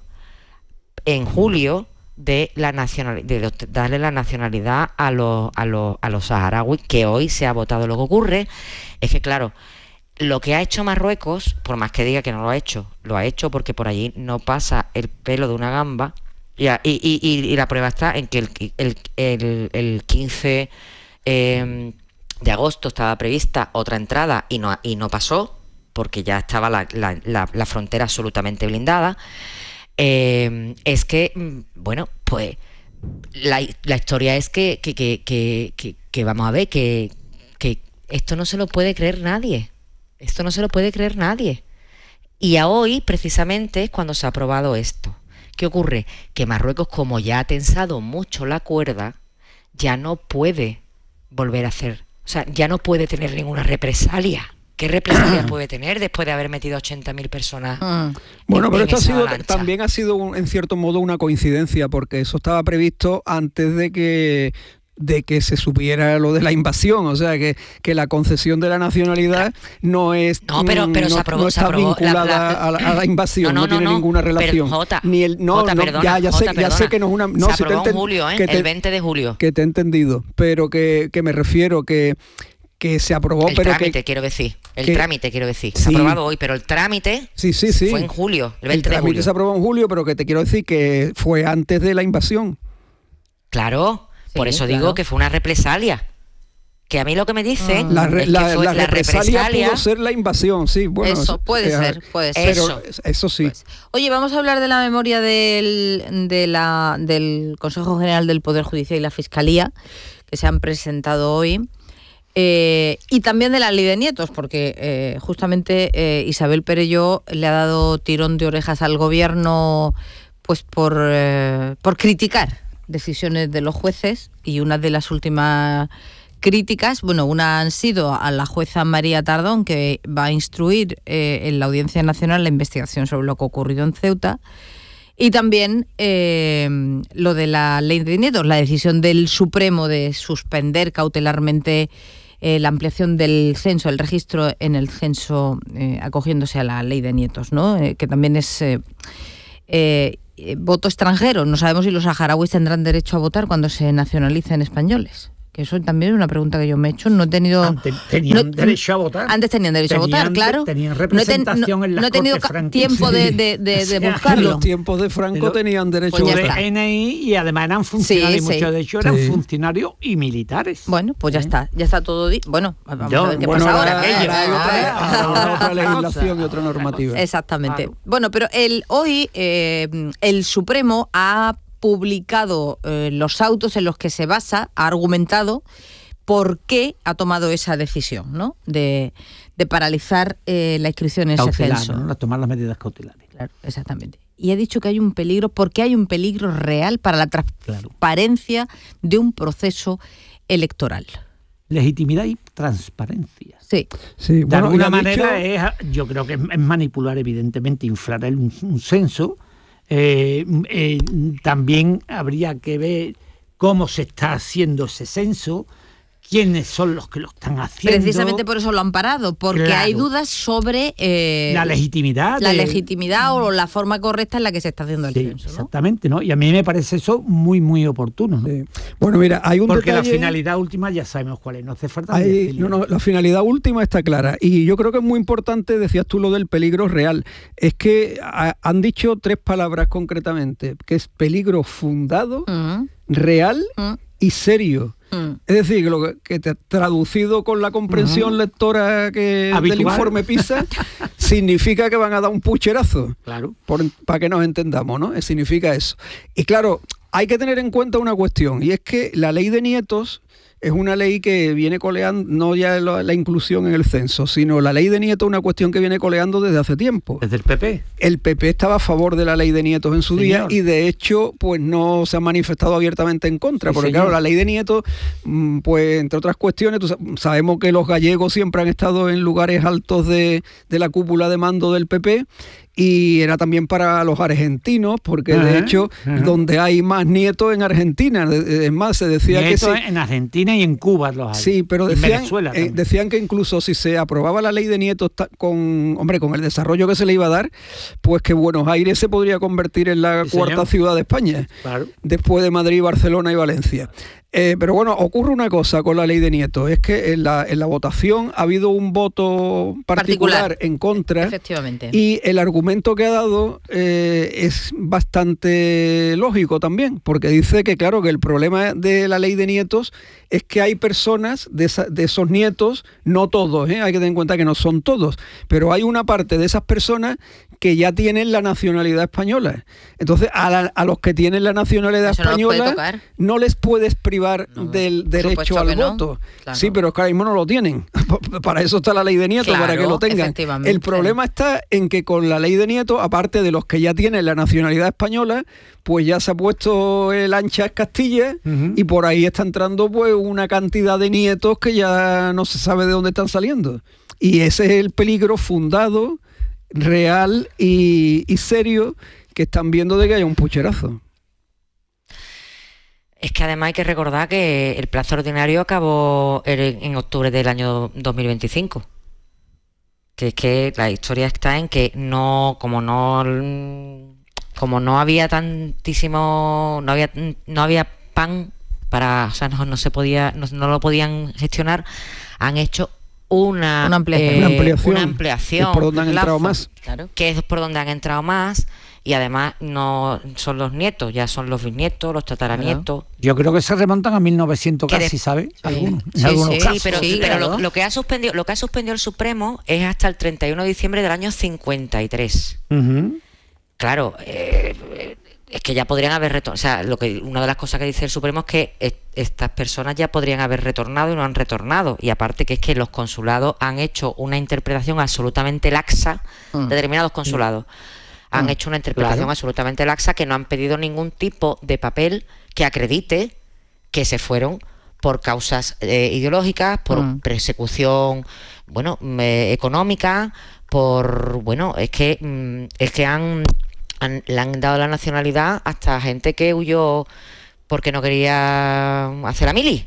en julio de la nacional, de darle la nacionalidad a los a los a los saharauis, que hoy se ha votado. Lo que ocurre es que, claro, lo que ha hecho Marruecos, por más que diga que no lo ha hecho, lo ha hecho porque por allí no pasa el pelo de una gamba, y, y, y, y la prueba está en que el, el, el, el quince eh, de agosto estaba prevista otra entrada y no, y no pasó, porque ya estaba la, la, la, la frontera absolutamente blindada. Eh, es que, bueno, pues la, la historia es que, que, que, que, que, que vamos a ver, que, que esto no se lo puede creer nadie. Esto no se lo puede creer nadie. Y a hoy, precisamente, es cuando se ha aprobado esto. ¿Qué ocurre? Que Marruecos, como ya ha tensado mucho la cuerda, ya no puede volver a hacer, o sea, ya no puede tener ninguna represalia. ¿Qué represalia puede tener después de haber metido ochenta mil personas? Mm. Bueno, en, pero esto ha sido, también ha sido, un, en cierto modo, una coincidencia, porque eso estaba previsto antes de que de que se supiera lo de la invasión, o sea, que, que la concesión de la nacionalidad no es no, pero, pero no, se aprobó, no está se aprobó vinculada la, la, a, la, a la invasión, no, no, no tiene no, ninguna relación. Pero, Jota, Ni el, no, Jota, no, perdona, ya, ya, Jota, sé, ya sé que no es una... No, se si aprobó te en julio, ¿eh? te, el veinte de julio. Que te he entendido, pero que, que me refiero que que se aprobó, el pero trámite, que, quiero decir, el que, trámite, quiero decir, sí. Se ha aprobado hoy, pero el trámite sí, sí, sí. fue en julio, el veinte el de julio. El trámite se aprobó en julio, pero que te quiero decir que fue antes de la invasión. Claro, sí, por eso claro. digo que fue una represalia. Que a mí lo que me dicen la, re, es la, que fue la, la represalia, represalia pudo ser la invasión, sí. Bueno, eso puede eh, ser, puede ser. Pero eso, eso sí. Pues. Oye, vamos a hablar de la memoria del, de la, del Consejo General del Poder Judicial y la Fiscalía, que se han presentado hoy. Eh, y también de la ley de nietos, porque eh, justamente eh, Isabel Perelló le ha dado tirón de orejas al gobierno pues por, eh, por criticar decisiones de los jueces, y una de las últimas críticas, bueno, una han sido a la jueza María Tardón, que va a instruir eh, en la Audiencia Nacional la investigación sobre lo que ha ocurrido en Ceuta, y también eh, lo de la ley de nietos, la decisión del Supremo de suspender cautelarmente eh, la ampliación del censo, el registro en el censo, eh, acogiéndose a la ley de nietos, ¿no? Eh, que también es eh, eh, voto extranjero. No sabemos si los saharauis tendrán derecho a votar cuando se nacionalicen españoles. Que eso también es una pregunta que yo me he hecho. No he tenido... Antes tenían no, derecho a votar. Antes tenían derecho tenían, a votar, claro. Tenían representación no he ten, no, en las no he tenido Cortes tiempo de, de, de, de buscarlo. En los tiempos de Franco Pero, tenían derecho pues a ya votar. está. N I, y además eran funcionarios, Sí, sí. muchos de ellos eran Sí. funcionarios y militares. Bueno, pues ya ¿Eh? está. Ya está todo... Di- bueno, vamos Yo, a ver qué Bueno, pasa ahora, ahora. ahora hay otra, Ah, ahora otra legislación cosa, y otra normativa. Exactamente. Claro. Bueno, pero el, hoy eh, el Supremo ha publicado eh, los autos en los que se basa, ha argumentado por qué ha tomado esa decisión, ¿no? De, de paralizar eh, la inscripción en Cautelar, ese censo. ¿no? Tomar las medidas cautelares. Claro, exactamente. Y ha dicho que hay un peligro, porque hay un peligro real para la transparencia de un proceso electoral. Legitimidad y transparencia. Sí. Sí, De bueno, alguna y ha manera, dicho- es, yo creo que es, es manipular, evidentemente, inflar el- un, un censo. Eh, eh, también habría que ver cómo se está haciendo ese censo, quiénes son los que lo están haciendo. Precisamente por eso lo han parado, porque Claro. hay dudas sobre eh, la legitimidad. la de- legitimidad o la forma correcta en la que se está haciendo el Sí, censo, ¿no? exactamente, ¿no? Y a mí me parece eso muy, muy oportuno, ¿no? Sí. Bueno, mira, hay un Porque detalle... la finalidad última ya sabemos cuál es, no hace falta ni Hay- decirlo. no, no, la finalidad última está clara, y yo creo que es muy importante, decías tú lo del peligro real, es que a- han dicho tres palabras concretamente, que es peligro fundado, Mm, real mm, y serio. mm. Es decir, que, lo que, que te- traducido con la comprensión lectora que Habitual. del informe PISA, significa que van a dar un pucherazo. Claro. Por- para que nos entendamos, ¿no? Eh, Significa eso. Y claro, hay que tener en cuenta una cuestión, y es que la ley de nietos es una ley que viene coleando, no ya la, la inclusión en el censo, sino la ley de nietos es una cuestión que viene coleando desde hace tiempo. Desde el P P. El P P estaba a favor de la ley de nietos en su Señor. día, y de hecho pues no se han manifestado abiertamente en contra, Sí, porque señor. claro, la ley de nietos, mm, pues entre otras cuestiones, tú sa- sabemos que los gallegos siempre han estado en lugares altos de, de la cúpula de mando del P P, y era también para los argentinos, porque de Ajá, hecho ajá. donde hay más nietos en Argentina, de- es más, se decía Nietos que sí. en Argentina y en Cuba los hay. Sí, pero Y en decían, Venezuela eh, también. decían que incluso si se aprobaba la ley de nietos ta- con, hombre, con el desarrollo que se le iba a dar, pues que Buenos Aires se podría convertir en la Sí, cuarta señor. ciudad de España, Claro. después de Madrid, Barcelona y Valencia. Eh, pero bueno, ocurre una cosa con la ley de nietos, es que en la, en la votación ha habido un voto particular, Particular. en contra. Efectivamente. Y el argumento que ha dado eh, es bastante lógico también, porque dice que, claro, que el problema de la ley de nietos es que hay personas de, esa- de esos nietos, no todos, ¿eh? Hay que tener en cuenta que no son todos, pero hay una parte de esas personas que ya tienen la nacionalidad española. Entonces, a, la- a los que tienen la nacionalidad Eso no los puede española, tocar. no les puedes privar No, del por derecho supuesto al que no. voto. Claro. Sí, pero es que ahora mismo no lo tienen. Para eso está la ley de nietos, Claro, para que lo tengan. efectivamente. El problema está en que con la ley de nietos, aparte de los que ya tienen la nacionalidad española, pues ya se ha puesto el ancha es Castilla, Ujú. y por ahí está entrando pues una cantidad de nietos que ya no se sabe de dónde están saliendo. Y ese es el peligro fundado, real y, y serio que están viendo de que haya un pucherazo. Es que además hay que recordar que el plazo ordinario acabó en en octubre del año dos mil veinticinco. Que es que la historia está en que no, como no, como no había tantísimo, no había, no había pan para, o sea, no, no se podía, no, no lo podían gestionar, han hecho una, Una ampliación. eh, Una ampliación. una ampliación Es por donde han entrado Plazo. más. Claro. que es por donde han entrado más, y además no son los nietos, ya son los bisnietos, los tataranietos. Yo creo que se remontan a mil novecientos casi, de... ¿sabes? Sí. Algunos, sí, algunos sí, casos. sí, pero, sí, pero claro. lo, lo que ha suspendido, lo que ha suspendido el Supremo es hasta el treinta y uno de diciembre del año cincuenta y tres. Uh-huh. Claro, eh, es que ya podrían haber retornado. O sea, lo que una de las cosas que dice el Supremo es que est- estas personas ya podrían haber retornado y no han retornado. Y aparte que es que los consulados han hecho una interpretación absolutamente laxa, mm. determinados consulados mm. han mm. hecho una interpretación claro. absolutamente laxa, que no han pedido ningún tipo de papel que acredite que se fueron por causas eh, ideológicas, por mm. persecución, bueno, eh, económica, por, bueno, es que mm, es que han Han, le han dado la nacionalidad hasta gente que huyó porque no quería hacer la mili,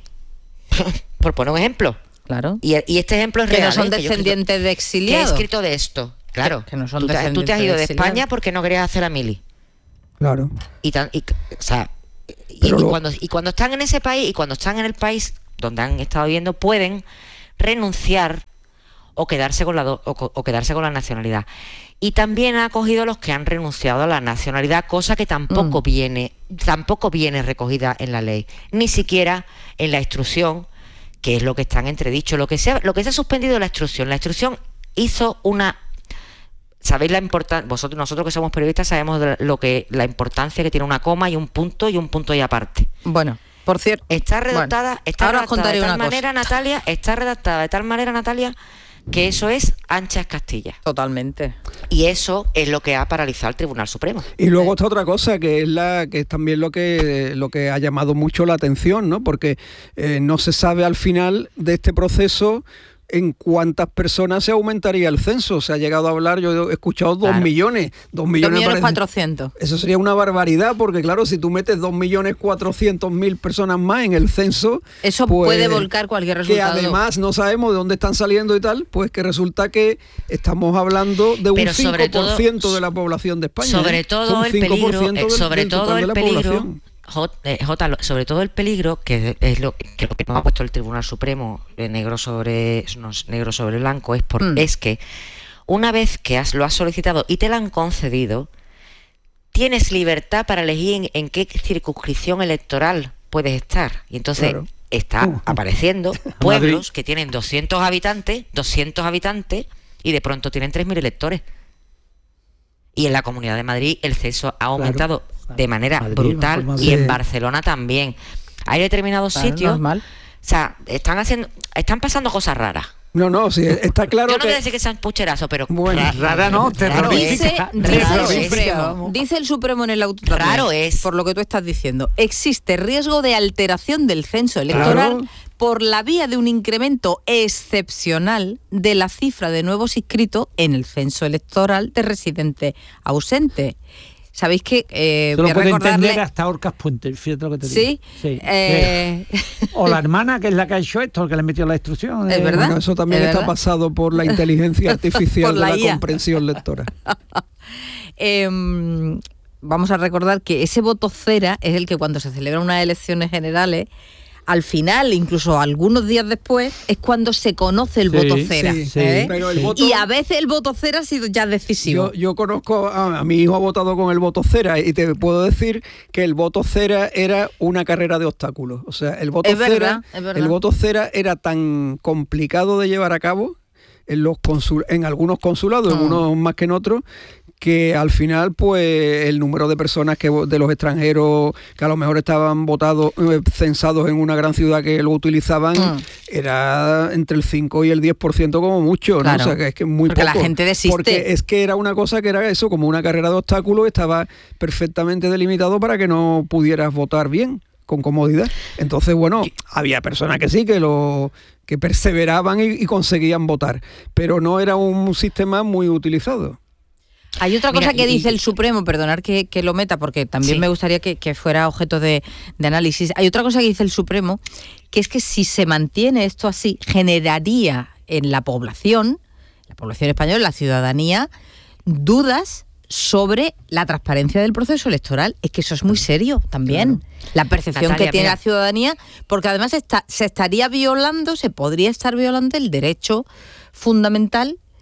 por poner un ejemplo. Claro. Y, y este ejemplo es que real. No son ¿eh? descendientes que yo, de exiliados. Que he escrito de esto. Claro. Que, que no son tú, te, tú te has ido de, de España porque no querías hacer la mili. Claro. Y, tan, y o sea, y, y, lo... cuando, y cuando están en ese país y cuando están en el país donde han estado viviendo, pueden renunciar o quedarse con la do, o, o quedarse con la nacionalidad. Y también ha acogido a los que han renunciado a la nacionalidad, cosa que tampoco mm. viene, tampoco viene recogida en la ley, ni siquiera en la instrucción, que es lo que está en entredicho. Lo que se ha, lo que se ha suspendido es la instrucción. La instrucción hizo una, sabéis la importancia, vosotros, nosotros que somos periodistas sabemos de lo que la importancia que tiene una coma y un punto y un punto y aparte. Bueno. Por cierto, está redactada, bueno, está ahora redactada de tal una manera, cosa. Natalia, está redactada de tal manera, Natalia, que eso es anchas Castilla. Totalmente. Y eso es lo que ha paralizado al Tribunal Supremo. Y luego está otra cosa, que es la que es también lo que lo que ha llamado mucho la atención, ¿no? Porque eh, no se sabe al final de este proceso en cuántas personas se aumentaría el censo. Se ha llegado a hablar, yo he escuchado dos claro. millones. Dos millones, millones cuatrocientos. Eso sería una barbaridad, porque claro, si tú metes dos millones cuatrocientos mil personas más en el censo... Eso pues, puede volcar cualquier resultado. Que además no sabemos de dónde están saliendo y tal, pues que resulta que estamos hablando de un Pero cinco por ciento todo, de la población de España. Sobre ¿eh? todo el peligro, eh, sobre del, todo el peligro... Población. Jota, sobre todo el peligro, que es lo que, lo que nos ha puesto el Tribunal Supremo eh, negro sobre no, negro sobre blanco, es, por, mm. es que una vez que has, lo has solicitado y te la han concedido, tienes libertad para elegir en, en qué circunscripción electoral puedes estar. Y entonces claro. está uh, apareciendo pueblos Madrid. Que tienen doscientos habitantes, doscientos habitantes, y de pronto tienen tres mil electores. Y en la Comunidad de Madrid el censo ha aumentado claro, de manera Madrid, brutal Madrid. Y en Barcelona también. Hay determinados claro, sitios, normal. O sea, están haciendo, están pasando cosas raras. No, no, sí, está claro. Yo no que... voy a decir que sean pucherazos, pero bueno, rara, rara no, terrorífica. Dice, dice, el Supremo, dice el Supremo en el auto. Raro es. Por lo que tú estás diciendo, existe riesgo de alteración del censo electoral claro. por la vía de un incremento excepcional de la cifra de nuevos inscritos en el censo electoral de residentes ausentes. Sabéis que eh, se lo puede recordarle... entender hasta Orcas Puente, fíjate lo que te digo. Sí, sí. Eh... O la hermana, que es la que ha hecho esto, que le metió la instrucción. Es eh... verdad. Bueno, eso también ¿Es está verdad? pasado por la inteligencia artificial la de la I A. comprensión lectora. eh, vamos a recordar que ese voto cera es el que cuando se celebran unas elecciones generales, al final, incluso algunos días después, es cuando se conoce el sí, voto cera. Sí, sí, ¿eh? pero el voto, y a veces el voto cera ha sido ya decisivo. Yo, yo conozco, a, a mi hijo ha votado con el voto cera y te puedo decir que el voto cera era una carrera de obstáculos. O sea, el voto es cera, verdad, es verdad. el voto cera era tan complicado de llevar a cabo en los consul, en algunos consulados, mm. en unos más que en otros, que al final pues el número de personas que de los extranjeros que a lo mejor estaban votados, eh, censados en una gran ciudad que lo utilizaban, mm. era entre el cinco y el diez por ciento como mucho, ¿no? Claro. O sea, que es que muy porque poco. la gente desiste. Porque es que era una cosa que era eso, como una carrera de obstáculos, estaba perfectamente delimitado para que no pudieras votar bien, con comodidad. Entonces, bueno, había personas que sí, que lo que perseveraban y, y conseguían votar, pero no era un sistema muy utilizado. Hay otra cosa Mira, que y, dice y, el Supremo, perdonar que, que lo meta, porque también sí. me gustaría que, que fuera objeto de, de análisis. Hay otra cosa que dice el Supremo, que es que si se mantiene esto así, generaría en la población, la población española, la ciudadanía, dudas sobre la transparencia del proceso electoral. Es que eso es muy serio también. Claro. La percepción Natalia, que tiene mira. la ciudadanía, porque además está, se estaría violando, se podría estar violando el derecho fundamental,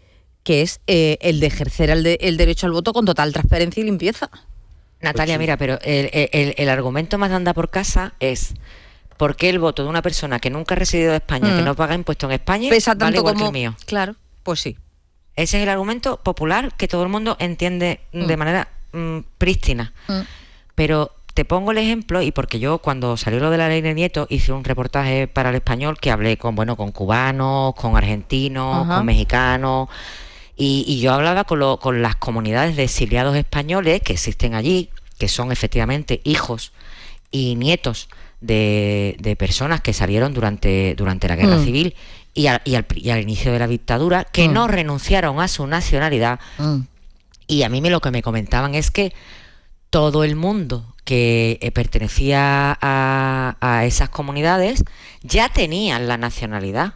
que es eh, el de ejercer el, de, el derecho al voto con total transparencia y limpieza. Natalia, pues sí. Mira, pero el, el, el argumento más de anda por casa es ¿por qué el voto de una persona que nunca ha residido en España, mm. que no paga impuestos en España, pesa tanto vale igual como que el mío? Claro, pues sí. Ese es el argumento popular que todo el mundo entiende mm. de manera mm, prístina. Mm. Pero te pongo el ejemplo, y porque yo cuando salió lo de la ley de Nieto hice un reportaje para El Español que hablé con, bueno, con cubanos, con argentinos, Ajá. con mexicanos. Y, y yo hablaba con, lo, con las comunidades de exiliados españoles que existen allí, que son efectivamente hijos y nietos de, de personas que salieron durante, durante la guerra mm. civil y al, y, al, y al inicio de la dictadura, que mm. no renunciaron a su nacionalidad. Mm. Y a mí me, lo que me comentaban es que todo el mundo que eh, pertenecía a, a esas comunidades ya tenían la nacionalidad.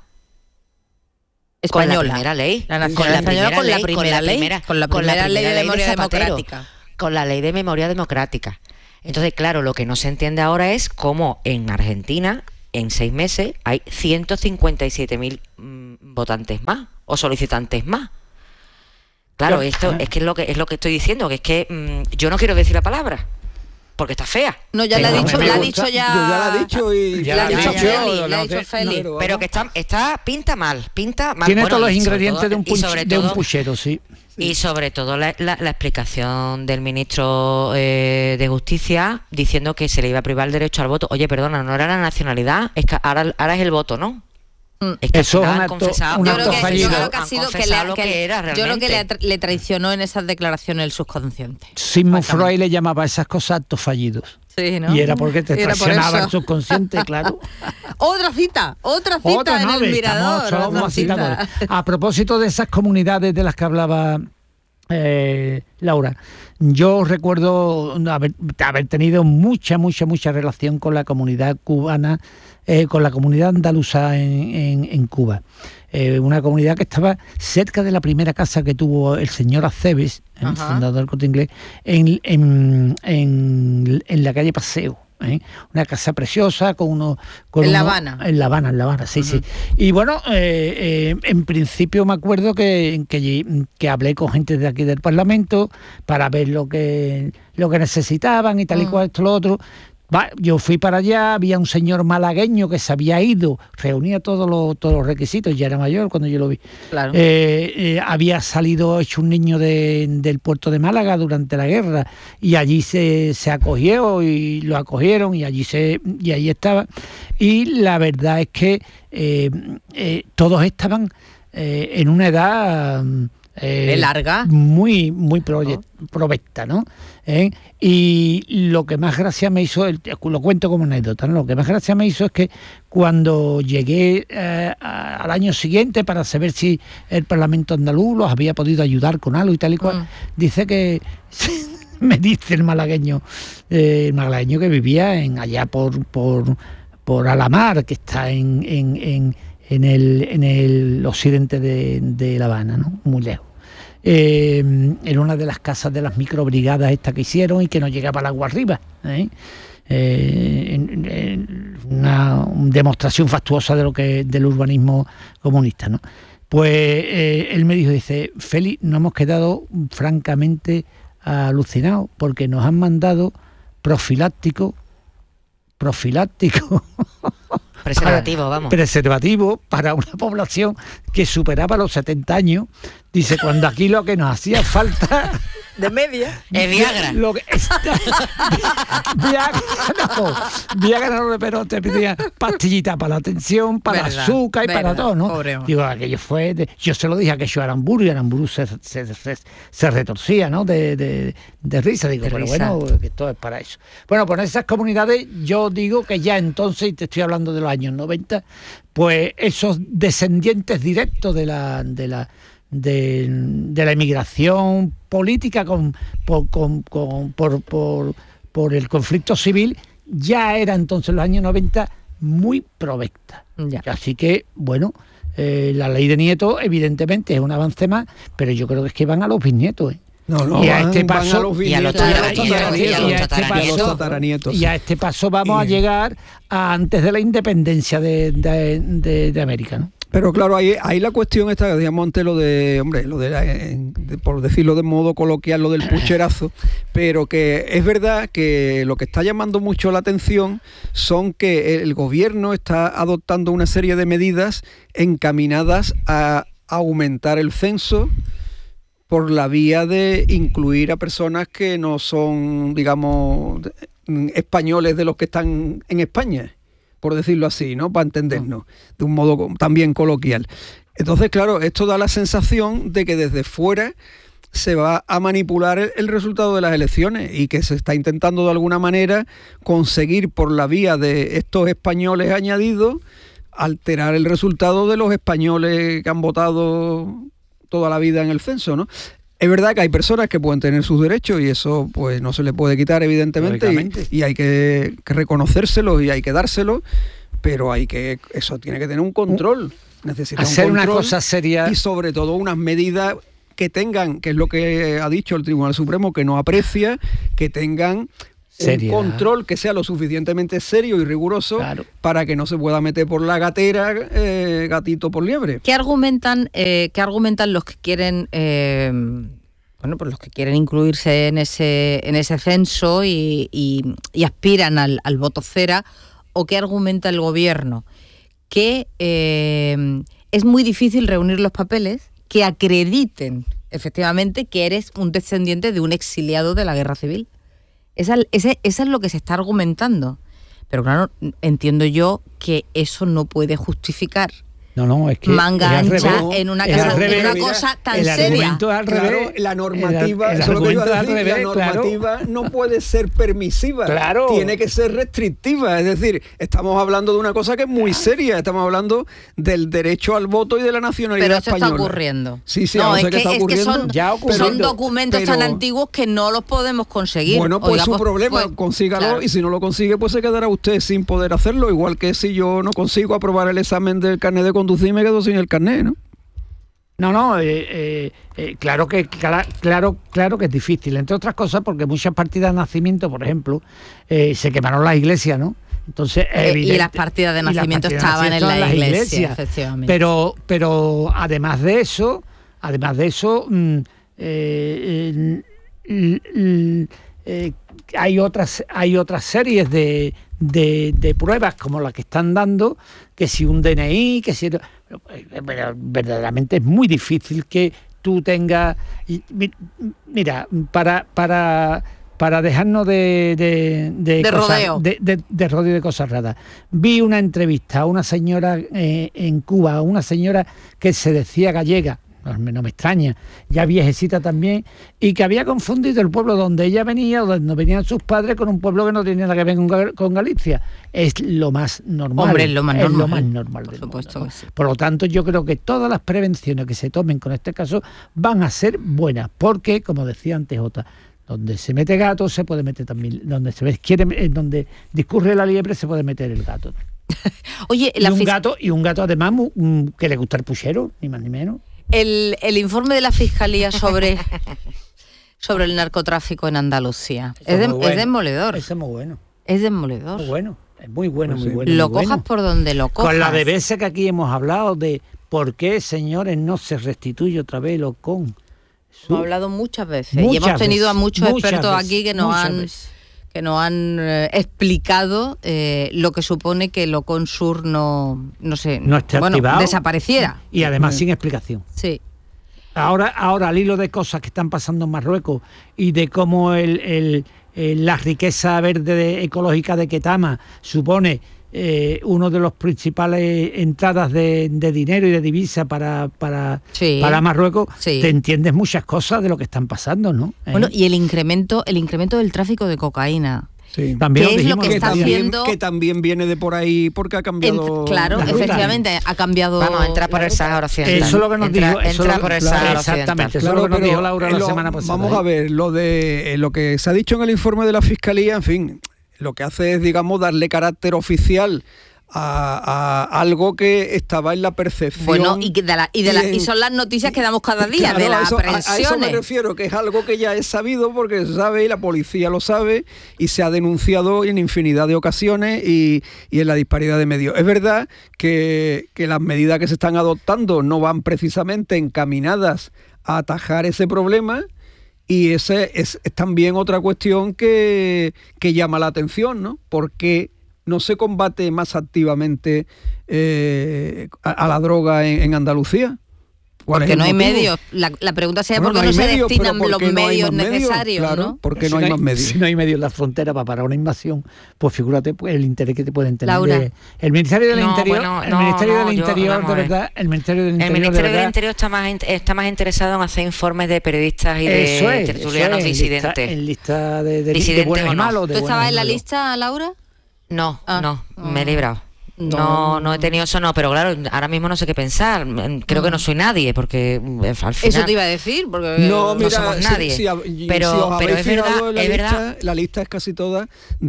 Española. Con la primera ley. La nacionalidad española con la primera ley. Con la primera ley de memoria democrática. Con la ley de memoria democrática. Entonces, claro, lo que no se entiende ahora es cómo en Argentina, en seis meses, hay ciento cincuenta y siete mil mmm, votantes más o solicitantes más. Claro, esto es que es lo que es lo que estoy diciendo, que es que mmm, yo no quiero decir la palabra. Porque está fea. No, ya la ha dicho, la ha dicho ya. Yo ya la he dicho y ya la ha dicho Feli, la ha dicho Feli. No, pero que está, está pinta mal, pinta mal. Tiene bueno, todos los ingredientes todo, de, un punch, de un puchero, sí. Y sobre todo la, la, la explicación del ministro eh, de Justicia diciendo que se le iba a privar el derecho al voto. Oye, perdona, no era la nacionalidad, es que ahora, ahora es el voto, ¿no? Es que eso es un acto, un acto fallido. Yo creo que ha sido que le, que, que era yo creo que le, le traicionó en esas declaraciones el subconsciente. Sigmund Freud le llamaba a esas cosas actos fallidos. Sí, ¿no? Y era porque te era traicionaba por el subconsciente, claro. Otra cita, otra cita otra, en no, el Mirador. Estamos, otra cita. A propósito de esas comunidades de las que hablaba eh, Laura, yo recuerdo haber, haber tenido mucha, mucha, mucha relación con la comunidad cubana, eh, con la comunidad andaluza en, en, en Cuba. Eh, una comunidad que estaba cerca de la primera casa que tuvo el señor Aceves, el fundador del Corte Inglés, en, en, en, en la calle Paseo. ¿eh? Una casa preciosa con unos... Con en uno, La Habana. En La Habana, en La Habana, sí, uh-huh. sí. Y bueno, eh, eh, en principio me acuerdo que, que, que hablé con gente de aquí del Parlamento para ver lo que, lo que necesitaban y tal uh-huh. y cual, esto, lo otro. Va, yo fui para allá, había un señor malagueño que se había ido, reunía todos los, todos los requisitos, ya era mayor cuando yo lo vi. Claro. Eh, eh, había salido hecho un niño de, del puerto de Málaga durante la guerra y allí se, se acogió y lo acogieron y allí se y allí estaba. Y la verdad es que eh, eh, todos estaban eh, en una edad... Eh, larga muy muy proye- oh. provecta, ¿no? ¿Eh? Y lo que más gracia me hizo, lo cuento como anécdota, ¿no? Lo que más gracia me hizo es que cuando llegué eh, a, al año siguiente para saber si el Parlamento andaluz los había podido ayudar con algo y tal y cual, mm. dice que me dice el malagueño, eh, el malagueño que vivía en allá por por por Alamar, que está en en, en en el en el occidente de, de La Habana, ¿no? Muy lejos. Eh, en una de las casas de las microbrigadas estas que hicieron y que no llegaba el agua arriba. ¿eh? Eh, en, en una, una demostración fastuosa de lo que del urbanismo comunista, ¿no? Pues eh, él me dijo, dice, Félix, nos hemos quedado francamente alucinados porque nos han mandado profiláctico, profiláctico. Preservativo, vamos. Preservativo para una población que superaba los setenta años. Dice, cuando aquí lo que nos hacía falta... De media. Es Viagra. Lo que está, Viagra no. Viagra no, pero te pedía pastillita para la tensión, para el azúcar y verdad, para todo, ¿no? Pobre. Digo, aquello fue... De, yo se lo dije a que yo era Aramburu y Aramburu se, se, se, se retorcía, ¿no? De, de, de risa. Digo, de pero risa. Bueno, que todo es para eso. Bueno, pues en esas comunidades yo digo que ya entonces, y te estoy hablando de los años noventa, pues esos descendientes directos de la... De la De, de la inmigración política con, por, con, con, por, por, por el conflicto civil ya era entonces en los años noventa muy provecta. Ya. Así que, bueno, eh, la ley de Nieto evidentemente es un avance más, pero yo creo que es que van a los bisnietos, ¿eh? No, no, y a van, este paso van a los bisnietos, y a este paso vamos y... a llegar a antes de la independencia de, de, de, de América, ¿no? Pero claro, ahí, ahí la cuestión está, que decíamos antes lo de, hombre, lo de, de, por decirlo de modo coloquial, lo del pucherazo, pero que es verdad que lo que está llamando mucho la atención son que el gobierno está adoptando una serie de medidas encaminadas a aumentar el censo por la vía de incluir a personas que no son, digamos, españoles de los que están en España, por decirlo así, ¿no? Para entendernos, de un modo también coloquial. Entonces, claro, esto da la sensación de que desde fuera se va a manipular el, el resultado de las elecciones y que se está intentando de alguna manera conseguir por la vía de estos españoles añadidos alterar el resultado de los españoles que han votado toda la vida en el censo, ¿no? Es verdad que hay personas que pueden tener sus derechos y eso pues no se le puede quitar, evidentemente, y, y hay que, que reconocérselos y hay que dárselos, pero hay que eso tiene que tener un control. Necesita hacer un control una cosa seria y sobre todo unas medidas que tengan, que es lo que ha dicho el Tribunal Supremo, que no aprecia, que tengan seriedad, un control que sea lo suficientemente serio y riguroso, claro, para que no se pueda meter por la gatera eh, gatito por liebre. ¿Qué argumentan, eh, qué argumentan los que quieren, eh, bueno, pues los que quieren incluirse en ese en ese censo y, y, y aspiran al, al voto cera? ¿O qué argumenta el gobierno? Que eh, es muy difícil reunir los papeles que acrediten efectivamente que eres un descendiente de un exiliado de la guerra civil. Esa, ese, esa es lo que se está argumentando. Pero claro, entiendo yo que eso no puede justificar no, no, es que manga es ancha revés, en una, es casa, revés, en una mira, cosa tan el seria. Argumento al claro, revés, la normativa, el, el eso es lo que iba a decir, revés, la normativa claro, no puede ser permisiva, claro, tiene que ser restrictiva. Es decir, estamos hablando de una cosa que es muy seria, estamos hablando del derecho al voto y de la nacionalidad pero eso española. está ocurriendo. Sí, sí, no, es que, que está es ocurriendo. Que son, ya ocurriendo, son documentos pero, tan antiguos que no los podemos conseguir. Bueno, pues Oiga, su pues, problema, pues, consígalo, claro. Y si no lo consigue, pues se quedará usted sin poder hacerlo, igual que si yo no consigo aprobar el examen del carnet de conducir, me quedo sin el carnet, ¿no? No, no, eh, eh, eh, claro que claro, claro, claro que es difícil, entre otras cosas porque muchas partidas de nacimiento, por ejemplo, eh, se quemaron las iglesias, ¿no? Entonces, eh, evidente, y las partidas de nacimiento partidas estaban de nacimiento en la iglesia, iglesia, efectivamente. Pero, pero además de eso, además de eso, mm, eh, eh, eh, eh, hay otras, hay otras series de, de, de pruebas como las que están dando, que si un D N I, que si verdaderamente es muy difícil que tú tengas, mira, para para para dejarnos de de, de, de cosas, rodeo de, de, de rodeo de cosas raras. Vi una entrevista a una señora eh, en Cuba, una señora que se decía gallega, no me, no me extraña, ya viejecita también, y que había confundido el pueblo donde ella venía o donde venían sus padres con un pueblo que no tenía nada que ver con, con Galicia. Es lo más normal. Hombre, es lo más es normal. Lo más normal Por del supuesto mundo, ¿no? que sí. Por lo tanto, yo creo que todas las prevenciones que se tomen con este caso van a ser buenas, porque, como decía antes Jota, donde se mete gato se puede meter también, donde se ve, quiere, donde discurre la liebre se puede meter el gato. Oye, y la un fis- gato y un gato además um, que le gusta el puchero, ni más ni menos. El, el informe de la Fiscalía sobre, sobre el narcotráfico en Andalucía es, de, bueno. es demoledor. Eso es muy bueno. Es demoledor. Muy bueno, es muy bueno, pues muy sí. bueno. Lo muy cojas bueno. por donde lo cojas. Con la de veces que aquí hemos hablado de por qué, señores, no se restituye otra vez lo con. Hemos hablado muchas veces muchas y hemos tenido veces, a muchos expertos veces, aquí que nos han veces. que nos han eh, explicado eh, lo que supone que lo Consur no no sé no esté bueno, activado desapareciera y además sin explicación. Sí. Ahora, ahora al hilo de cosas que están pasando en Marruecos y de cómo el, el, el, la riqueza verde de, ecológica de Ketama supone eh, uno de los principales entradas de, de dinero y de divisa para para, sí. para Marruecos, sí. te entiendes muchas cosas de lo que están pasando, ¿no? ¿Eh? Bueno, y el incremento, el incremento del tráfico de cocaína. Sí. También ¿Qué es lo que, que está también, haciendo? Que también viene de por ahí porque ha cambiado. En, claro, efectivamente, ha cambiado. Vamos, entra por el Sáhara Occidental. Eso es lo que nos entra, dijo. Eso entra lo, por el claro, Sáhara exactamente, Occidental. eso Claro, es lo que nos pero dijo Laura la lo, semana pasada. Vamos ¿eh? a ver, lo de lo que se ha dicho en el informe de la Fiscalía, en fin, lo que hace es, digamos, darle carácter oficial A, a algo que estaba en la percepción. Bueno, y, de la, y, de la, y, en, y son las noticias que damos cada día, claro, de las eso, aprehensiones. A, a eso me refiero, que es algo que ya es sabido porque se sabe y la policía lo sabe y se ha denunciado en infinidad de ocasiones y, y en la disparidad de medios. Es verdad que, que las medidas que se están adoptando no van precisamente encaminadas a atajar ese problema. Y esa es, es también otra cuestión que, que llama la atención, ¿no? Porque no se combate más activamente eh, a, a la droga en, en Andalucía. Porque no hay medios. La, la pregunta sería bueno, por qué no, no se medios, destinan los no medios necesarios, medios, claro, ¿no? Porque si no hay, no más medios. Si no hay medios en la frontera para parar una invasión, pues figúrate pues, el interés que te pueden tener. Laura. De, el Ministerio del no, Interior, bueno, el no, Ministerio no, del yo, Interior, de verdad, el Ministerio del Interior, el Ministerio de verdad, del Interior está más está más interesado en hacer informes de periodistas y de eso es, tertulianos eso es, disidentes. En lista, en lista de, de, de buenos y malos. ¿Tú estabas en la lista, Laura? No, ah. no, me he librado. No. no, no he tenido eso, no, pero claro, ahora mismo no sé qué pensar. Creo que no soy nadie, porque al final... Eso te iba a decir, porque no no, mira, somos nadie. Si, si, pero si os pero es verdad, la es lista, verdad. La lista es casi toda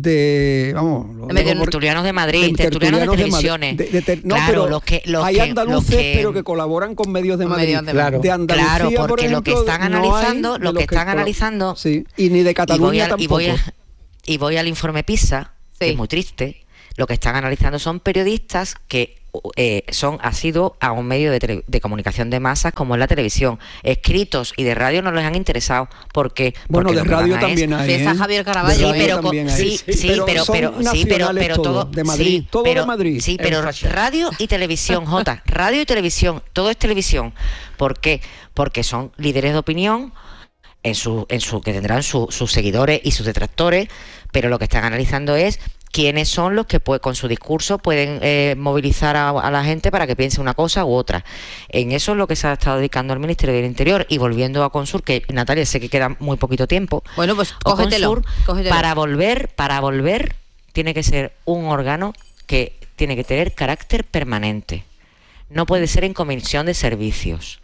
de, vamos... De tertulianos de Madrid, de tertulianos de, de televisiones. De, de, de, no, claro, pero los que, los hay que, andaluces, los que, pero que colaboran con medios de Madrid. Medios de, claro. de Andalucía, claro, porque por ejemplo, lo que están analizando, no lo que están analizando... Sí, y ni de Cataluña y voy al, tampoco. Y voy, a, y voy al informe PISA, sí. que es muy triste. Lo que están analizando son periodistas que eh, son ha sido a un medio de, tele, de comunicación de masas como es la televisión. Escritos y de radio no les han interesado porque bueno, porque de radio también es, hay. ¿eh? Está Javier Caraballo, sí, pero también sí, hay. sí, sí, pero pero, pero sí, pero pero todo de Madrid, sí, todo pero, de Madrid. Sí, pero radio y televisión, Jota, radio y televisión, todo es televisión. ¿Por qué? Porque son líderes de opinión en su en su que tendrán su, sus seguidores y sus detractores, pero lo que están analizando es quiénes son los que pues, con su discurso pueden eh, movilizar a, a la gente para que piense una cosa u otra. En eso es lo que se ha estado dedicando el Ministerio del Interior. Y volviendo a Consur, que Natalia, sé que queda muy poquito tiempo. Bueno, pues cógetelo, Consur, cógetelo. Para volver, para volver, tiene que ser un órgano que tiene que tener carácter permanente. No puede ser en comisión de servicios.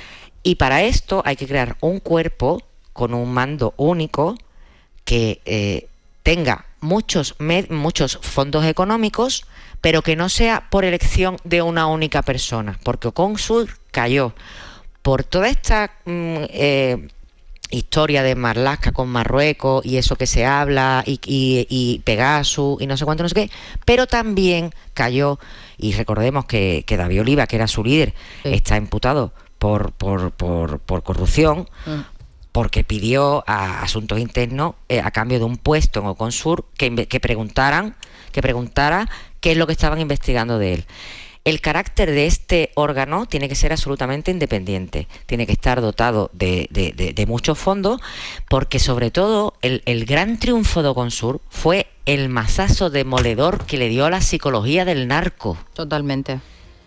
Y para esto hay que crear un cuerpo con un mando único que eh, tenga muchos med, muchos fondos económicos, pero que no sea por elección de una única persona, porque Consur cayó por toda esta mm, eh, historia de Marlaska con Marruecos y eso que se habla y, y, y Pegasus y no sé cuánto, no sé qué, pero también cayó, y recordemos que, que David Oliva, que era su líder, sí. está imputado por, por, por, por corrupción, mm. porque pidió a Asuntos Internos eh, a cambio de un puesto en Oconsur que, que preguntaran, que preguntara qué es lo que estaban investigando de él. El carácter de este órgano tiene que ser absolutamente independiente, tiene que estar dotado de, de, de, de muchos fondos, porque sobre todo el, el gran triunfo de Oconsur fue el mazazo demoledor que le dio a la psicología del narco. Totalmente.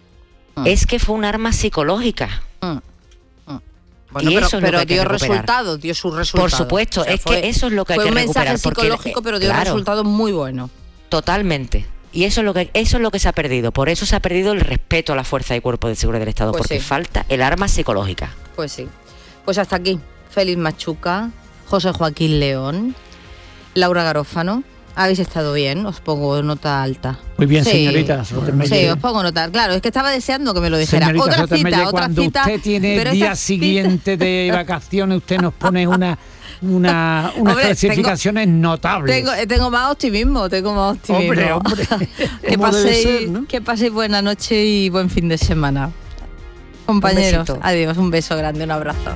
Mm. Es que fue un arma psicológica. Mm. Bueno, y pero, eso es pero dio resultados, dio sus resultados. Por supuesto, o sea, es fue, que eso es lo que hay que recuperar. Fue un mensaje psicológico, porque, pero dio claro, resultados muy buenos. Totalmente. Y eso es lo que eso es lo que se ha perdido. Por eso se ha perdido el respeto a la fuerza y cuerpo de seguridad del Estado, pues porque sí. falta el arma psicológica. Pues sí. Pues hasta aquí. Félix Machuca, José Joaquín León, Laura Garófano. Habéis estado bien, os pongo nota alta. Muy bien, sí. señorita. Sí, os pongo nota. Claro, es que estaba deseando que me lo dijera. Señorita, otra cita, otra cuando cita. Cuando usted tiene el día siguiente cita... de vacaciones, usted nos pone una... Una, unas hombre, clasificaciones tengo, notables. Tengo, tengo más optimismo, tengo más optimismo. Hombre, hombre. que, paséis, ser, ¿no? que paséis buena noche y buen fin de semana. Compañeros, un adiós, un beso grande, un abrazo.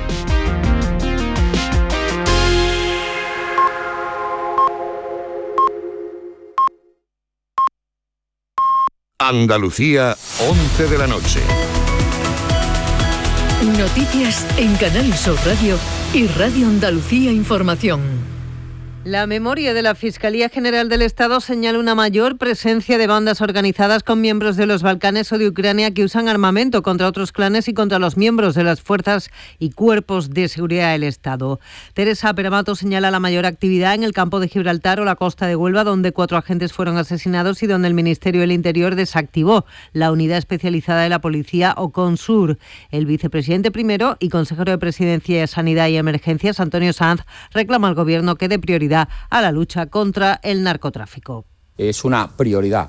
Andalucía, once de la noche. Noticias en Canal Sur Radio y Radio Andalucía Información. La memoria de la Fiscalía General del Estado señala una mayor presencia de bandas organizadas con miembros de los Balcanes o de Ucrania que usan armamento contra otros clanes y contra los miembros de las fuerzas y cuerpos de seguridad del Estado. Teresa Peramato señala la mayor actividad en el campo de Gibraltar o la costa de Huelva, donde cuatro agentes fueron asesinados y donde el Ministerio del Interior desactivó la unidad especializada de la policía Oconsur. El vicepresidente primero y consejero de Presidencia, Sanidad y Emergencias, Antonio Sanz, reclama al Gobierno que dé prioridad a la lucha contra el narcotráfico. Es una prioridad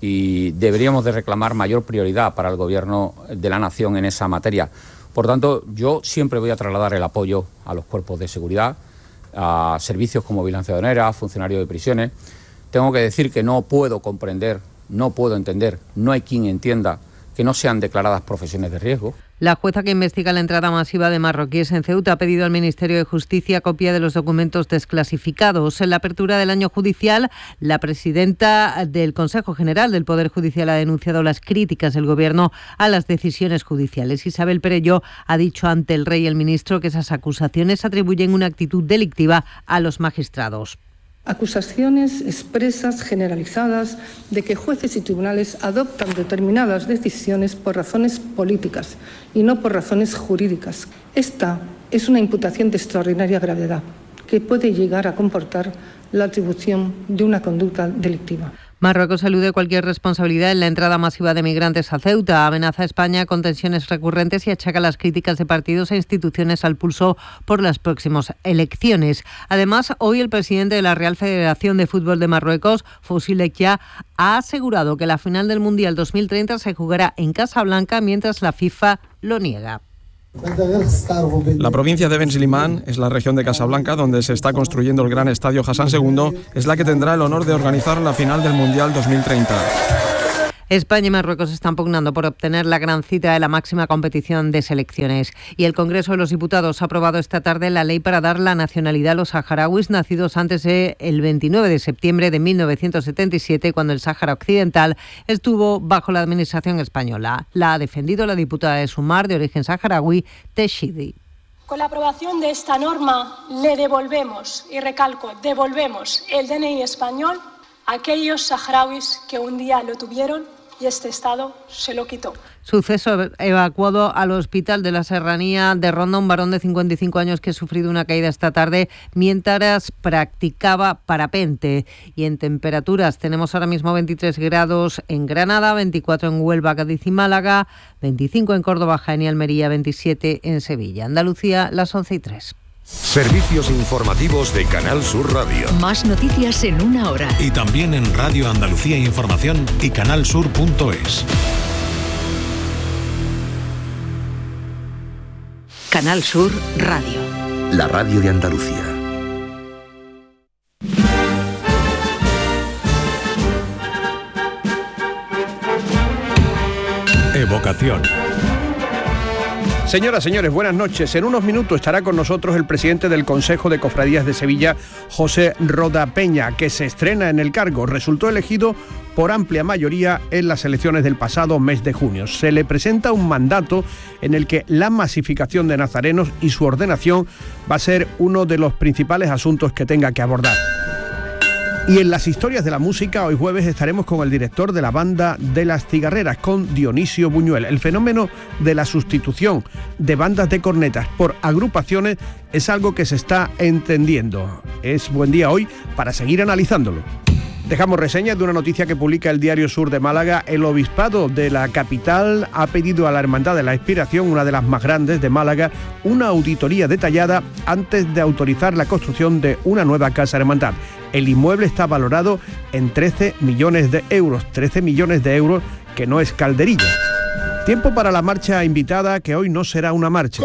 y deberíamos de reclamar mayor prioridad para el Gobierno de la Nación en esa materia. Por tanto, yo siempre voy a trasladar el apoyo a los cuerpos de seguridad, a servicios como vigilancia aduanera, funcionarios de prisiones. Tengo que decir que no puedo comprender, no puedo entender, no hay quien entienda que no sean declaradas profesiones de riesgo. La jueza que investiga la entrada masiva de marroquíes en Ceuta ha pedido al Ministerio de Justicia copia de los documentos desclasificados. En la apertura del año judicial, la presidenta del Consejo General del Poder Judicial ha denunciado las críticas del Gobierno a las decisiones judiciales. Isabel Perelló ha dicho ante el rey y el ministro que esas acusaciones atribuyen una actitud delictiva a los magistrados. Acusaciones expresas, generalizadas, de que jueces y tribunales adoptan determinadas decisiones por razones políticas y no por razones jurídicas. Esta es una imputación de extraordinaria gravedad que puede llegar a comportar la atribución de una conducta delictiva. Marruecos elude cualquier responsabilidad en la entrada masiva de migrantes a Ceuta, amenaza a España con tensiones recurrentes y achaca las críticas de partidos e instituciones al pulso por las próximas elecciones. Además, hoy el presidente de la Real Federación de Fútbol de Marruecos, Foussy Lekja, ha asegurado que la final del Mundial dos mil treinta se jugará en Casablanca, mientras la FIFA lo niega. La provincia de Ben Slimane es la región de Casablanca donde se está construyendo el gran estadio Hassan segundo, es la que tendrá el honor de organizar la final del Mundial dos mil treinta. España y Marruecos están pugnando por obtener la gran cita de la máxima competición de selecciones. Y el Congreso de los Diputados ha aprobado esta tarde la ley para dar la nacionalidad a los saharauis nacidos antes del veintinueve de septiembre de mil novecientos setenta y siete, cuando el Sáhara Occidental estuvo bajo la administración española. La ha defendido la diputada de Sumar, de origen saharaui, Teshidi. Con la aprobación de esta norma le devolvemos, y recalco, devolvemos el D N I español a aquellos saharauis que un día lo tuvieron y este Estado se lo quitó. Suceso evacuado al hospital de la Serranía de Ronda un varón de cincuenta y cinco años que ha sufrido una caída esta tarde mientras practicaba parapente. Y en temperaturas tenemos ahora mismo veintitrés grados en Granada, veinticuatro en Huelva, Cádiz y Málaga, veinticinco en Córdoba, Jaén y Almería, veintisiete en Sevilla. Andalucía, las once y tres. Servicios informativos de Canal Sur Radio. Más noticias en una hora. Y también en Radio Andalucía Información y canalsur punto es. Canal Sur Radio. La radio de Andalucía. Evocación. Señoras, señores, buenas noches. En unos minutos estará con nosotros el presidente del Consejo de Cofradías de Sevilla, José Roda Peña, que se estrena en el cargo. Resultó elegido por amplia mayoría en las elecciones del pasado mes de junio. Se le presenta un mandato en el que la masificación de nazarenos y su ordenación va a ser uno de los principales asuntos que tenga que abordar. Y en las historias de la música, hoy jueves estaremos con el director de la banda de Las Cigarreras, con Dionisio Buñuel. El fenómeno de la sustitución de bandas de cornetas por agrupaciones es algo que se está entendiendo. Es buen día hoy para seguir analizándolo. Dejamos reseñas de una noticia que publica el Diario Sur de Málaga. El obispado de la capital ha pedido a la Hermandad de la Inspiración, una de las más grandes de Málaga, una auditoría detallada antes de autorizar la construcción de una nueva casa hermandad. El inmueble está valorado en trece millones de euros, trece millones de euros que no es calderilla. Tiempo para la marcha invitada, que hoy no será una marcha.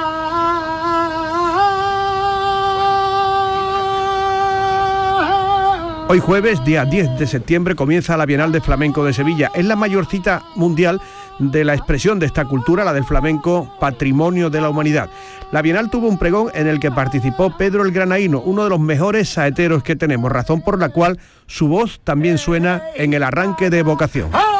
Hoy jueves, día diez de septiembre, comienza la Bienal de Flamenco de Sevilla. Es la mayor cita mundial de la expresión de esta cultura, la del flamenco, patrimonio de la humanidad. La Bienal tuvo un pregón en el que participó Pedro el Granaíno, uno de los mejores saeteros que tenemos, razón por la cual su voz también suena en el arranque de Evocación.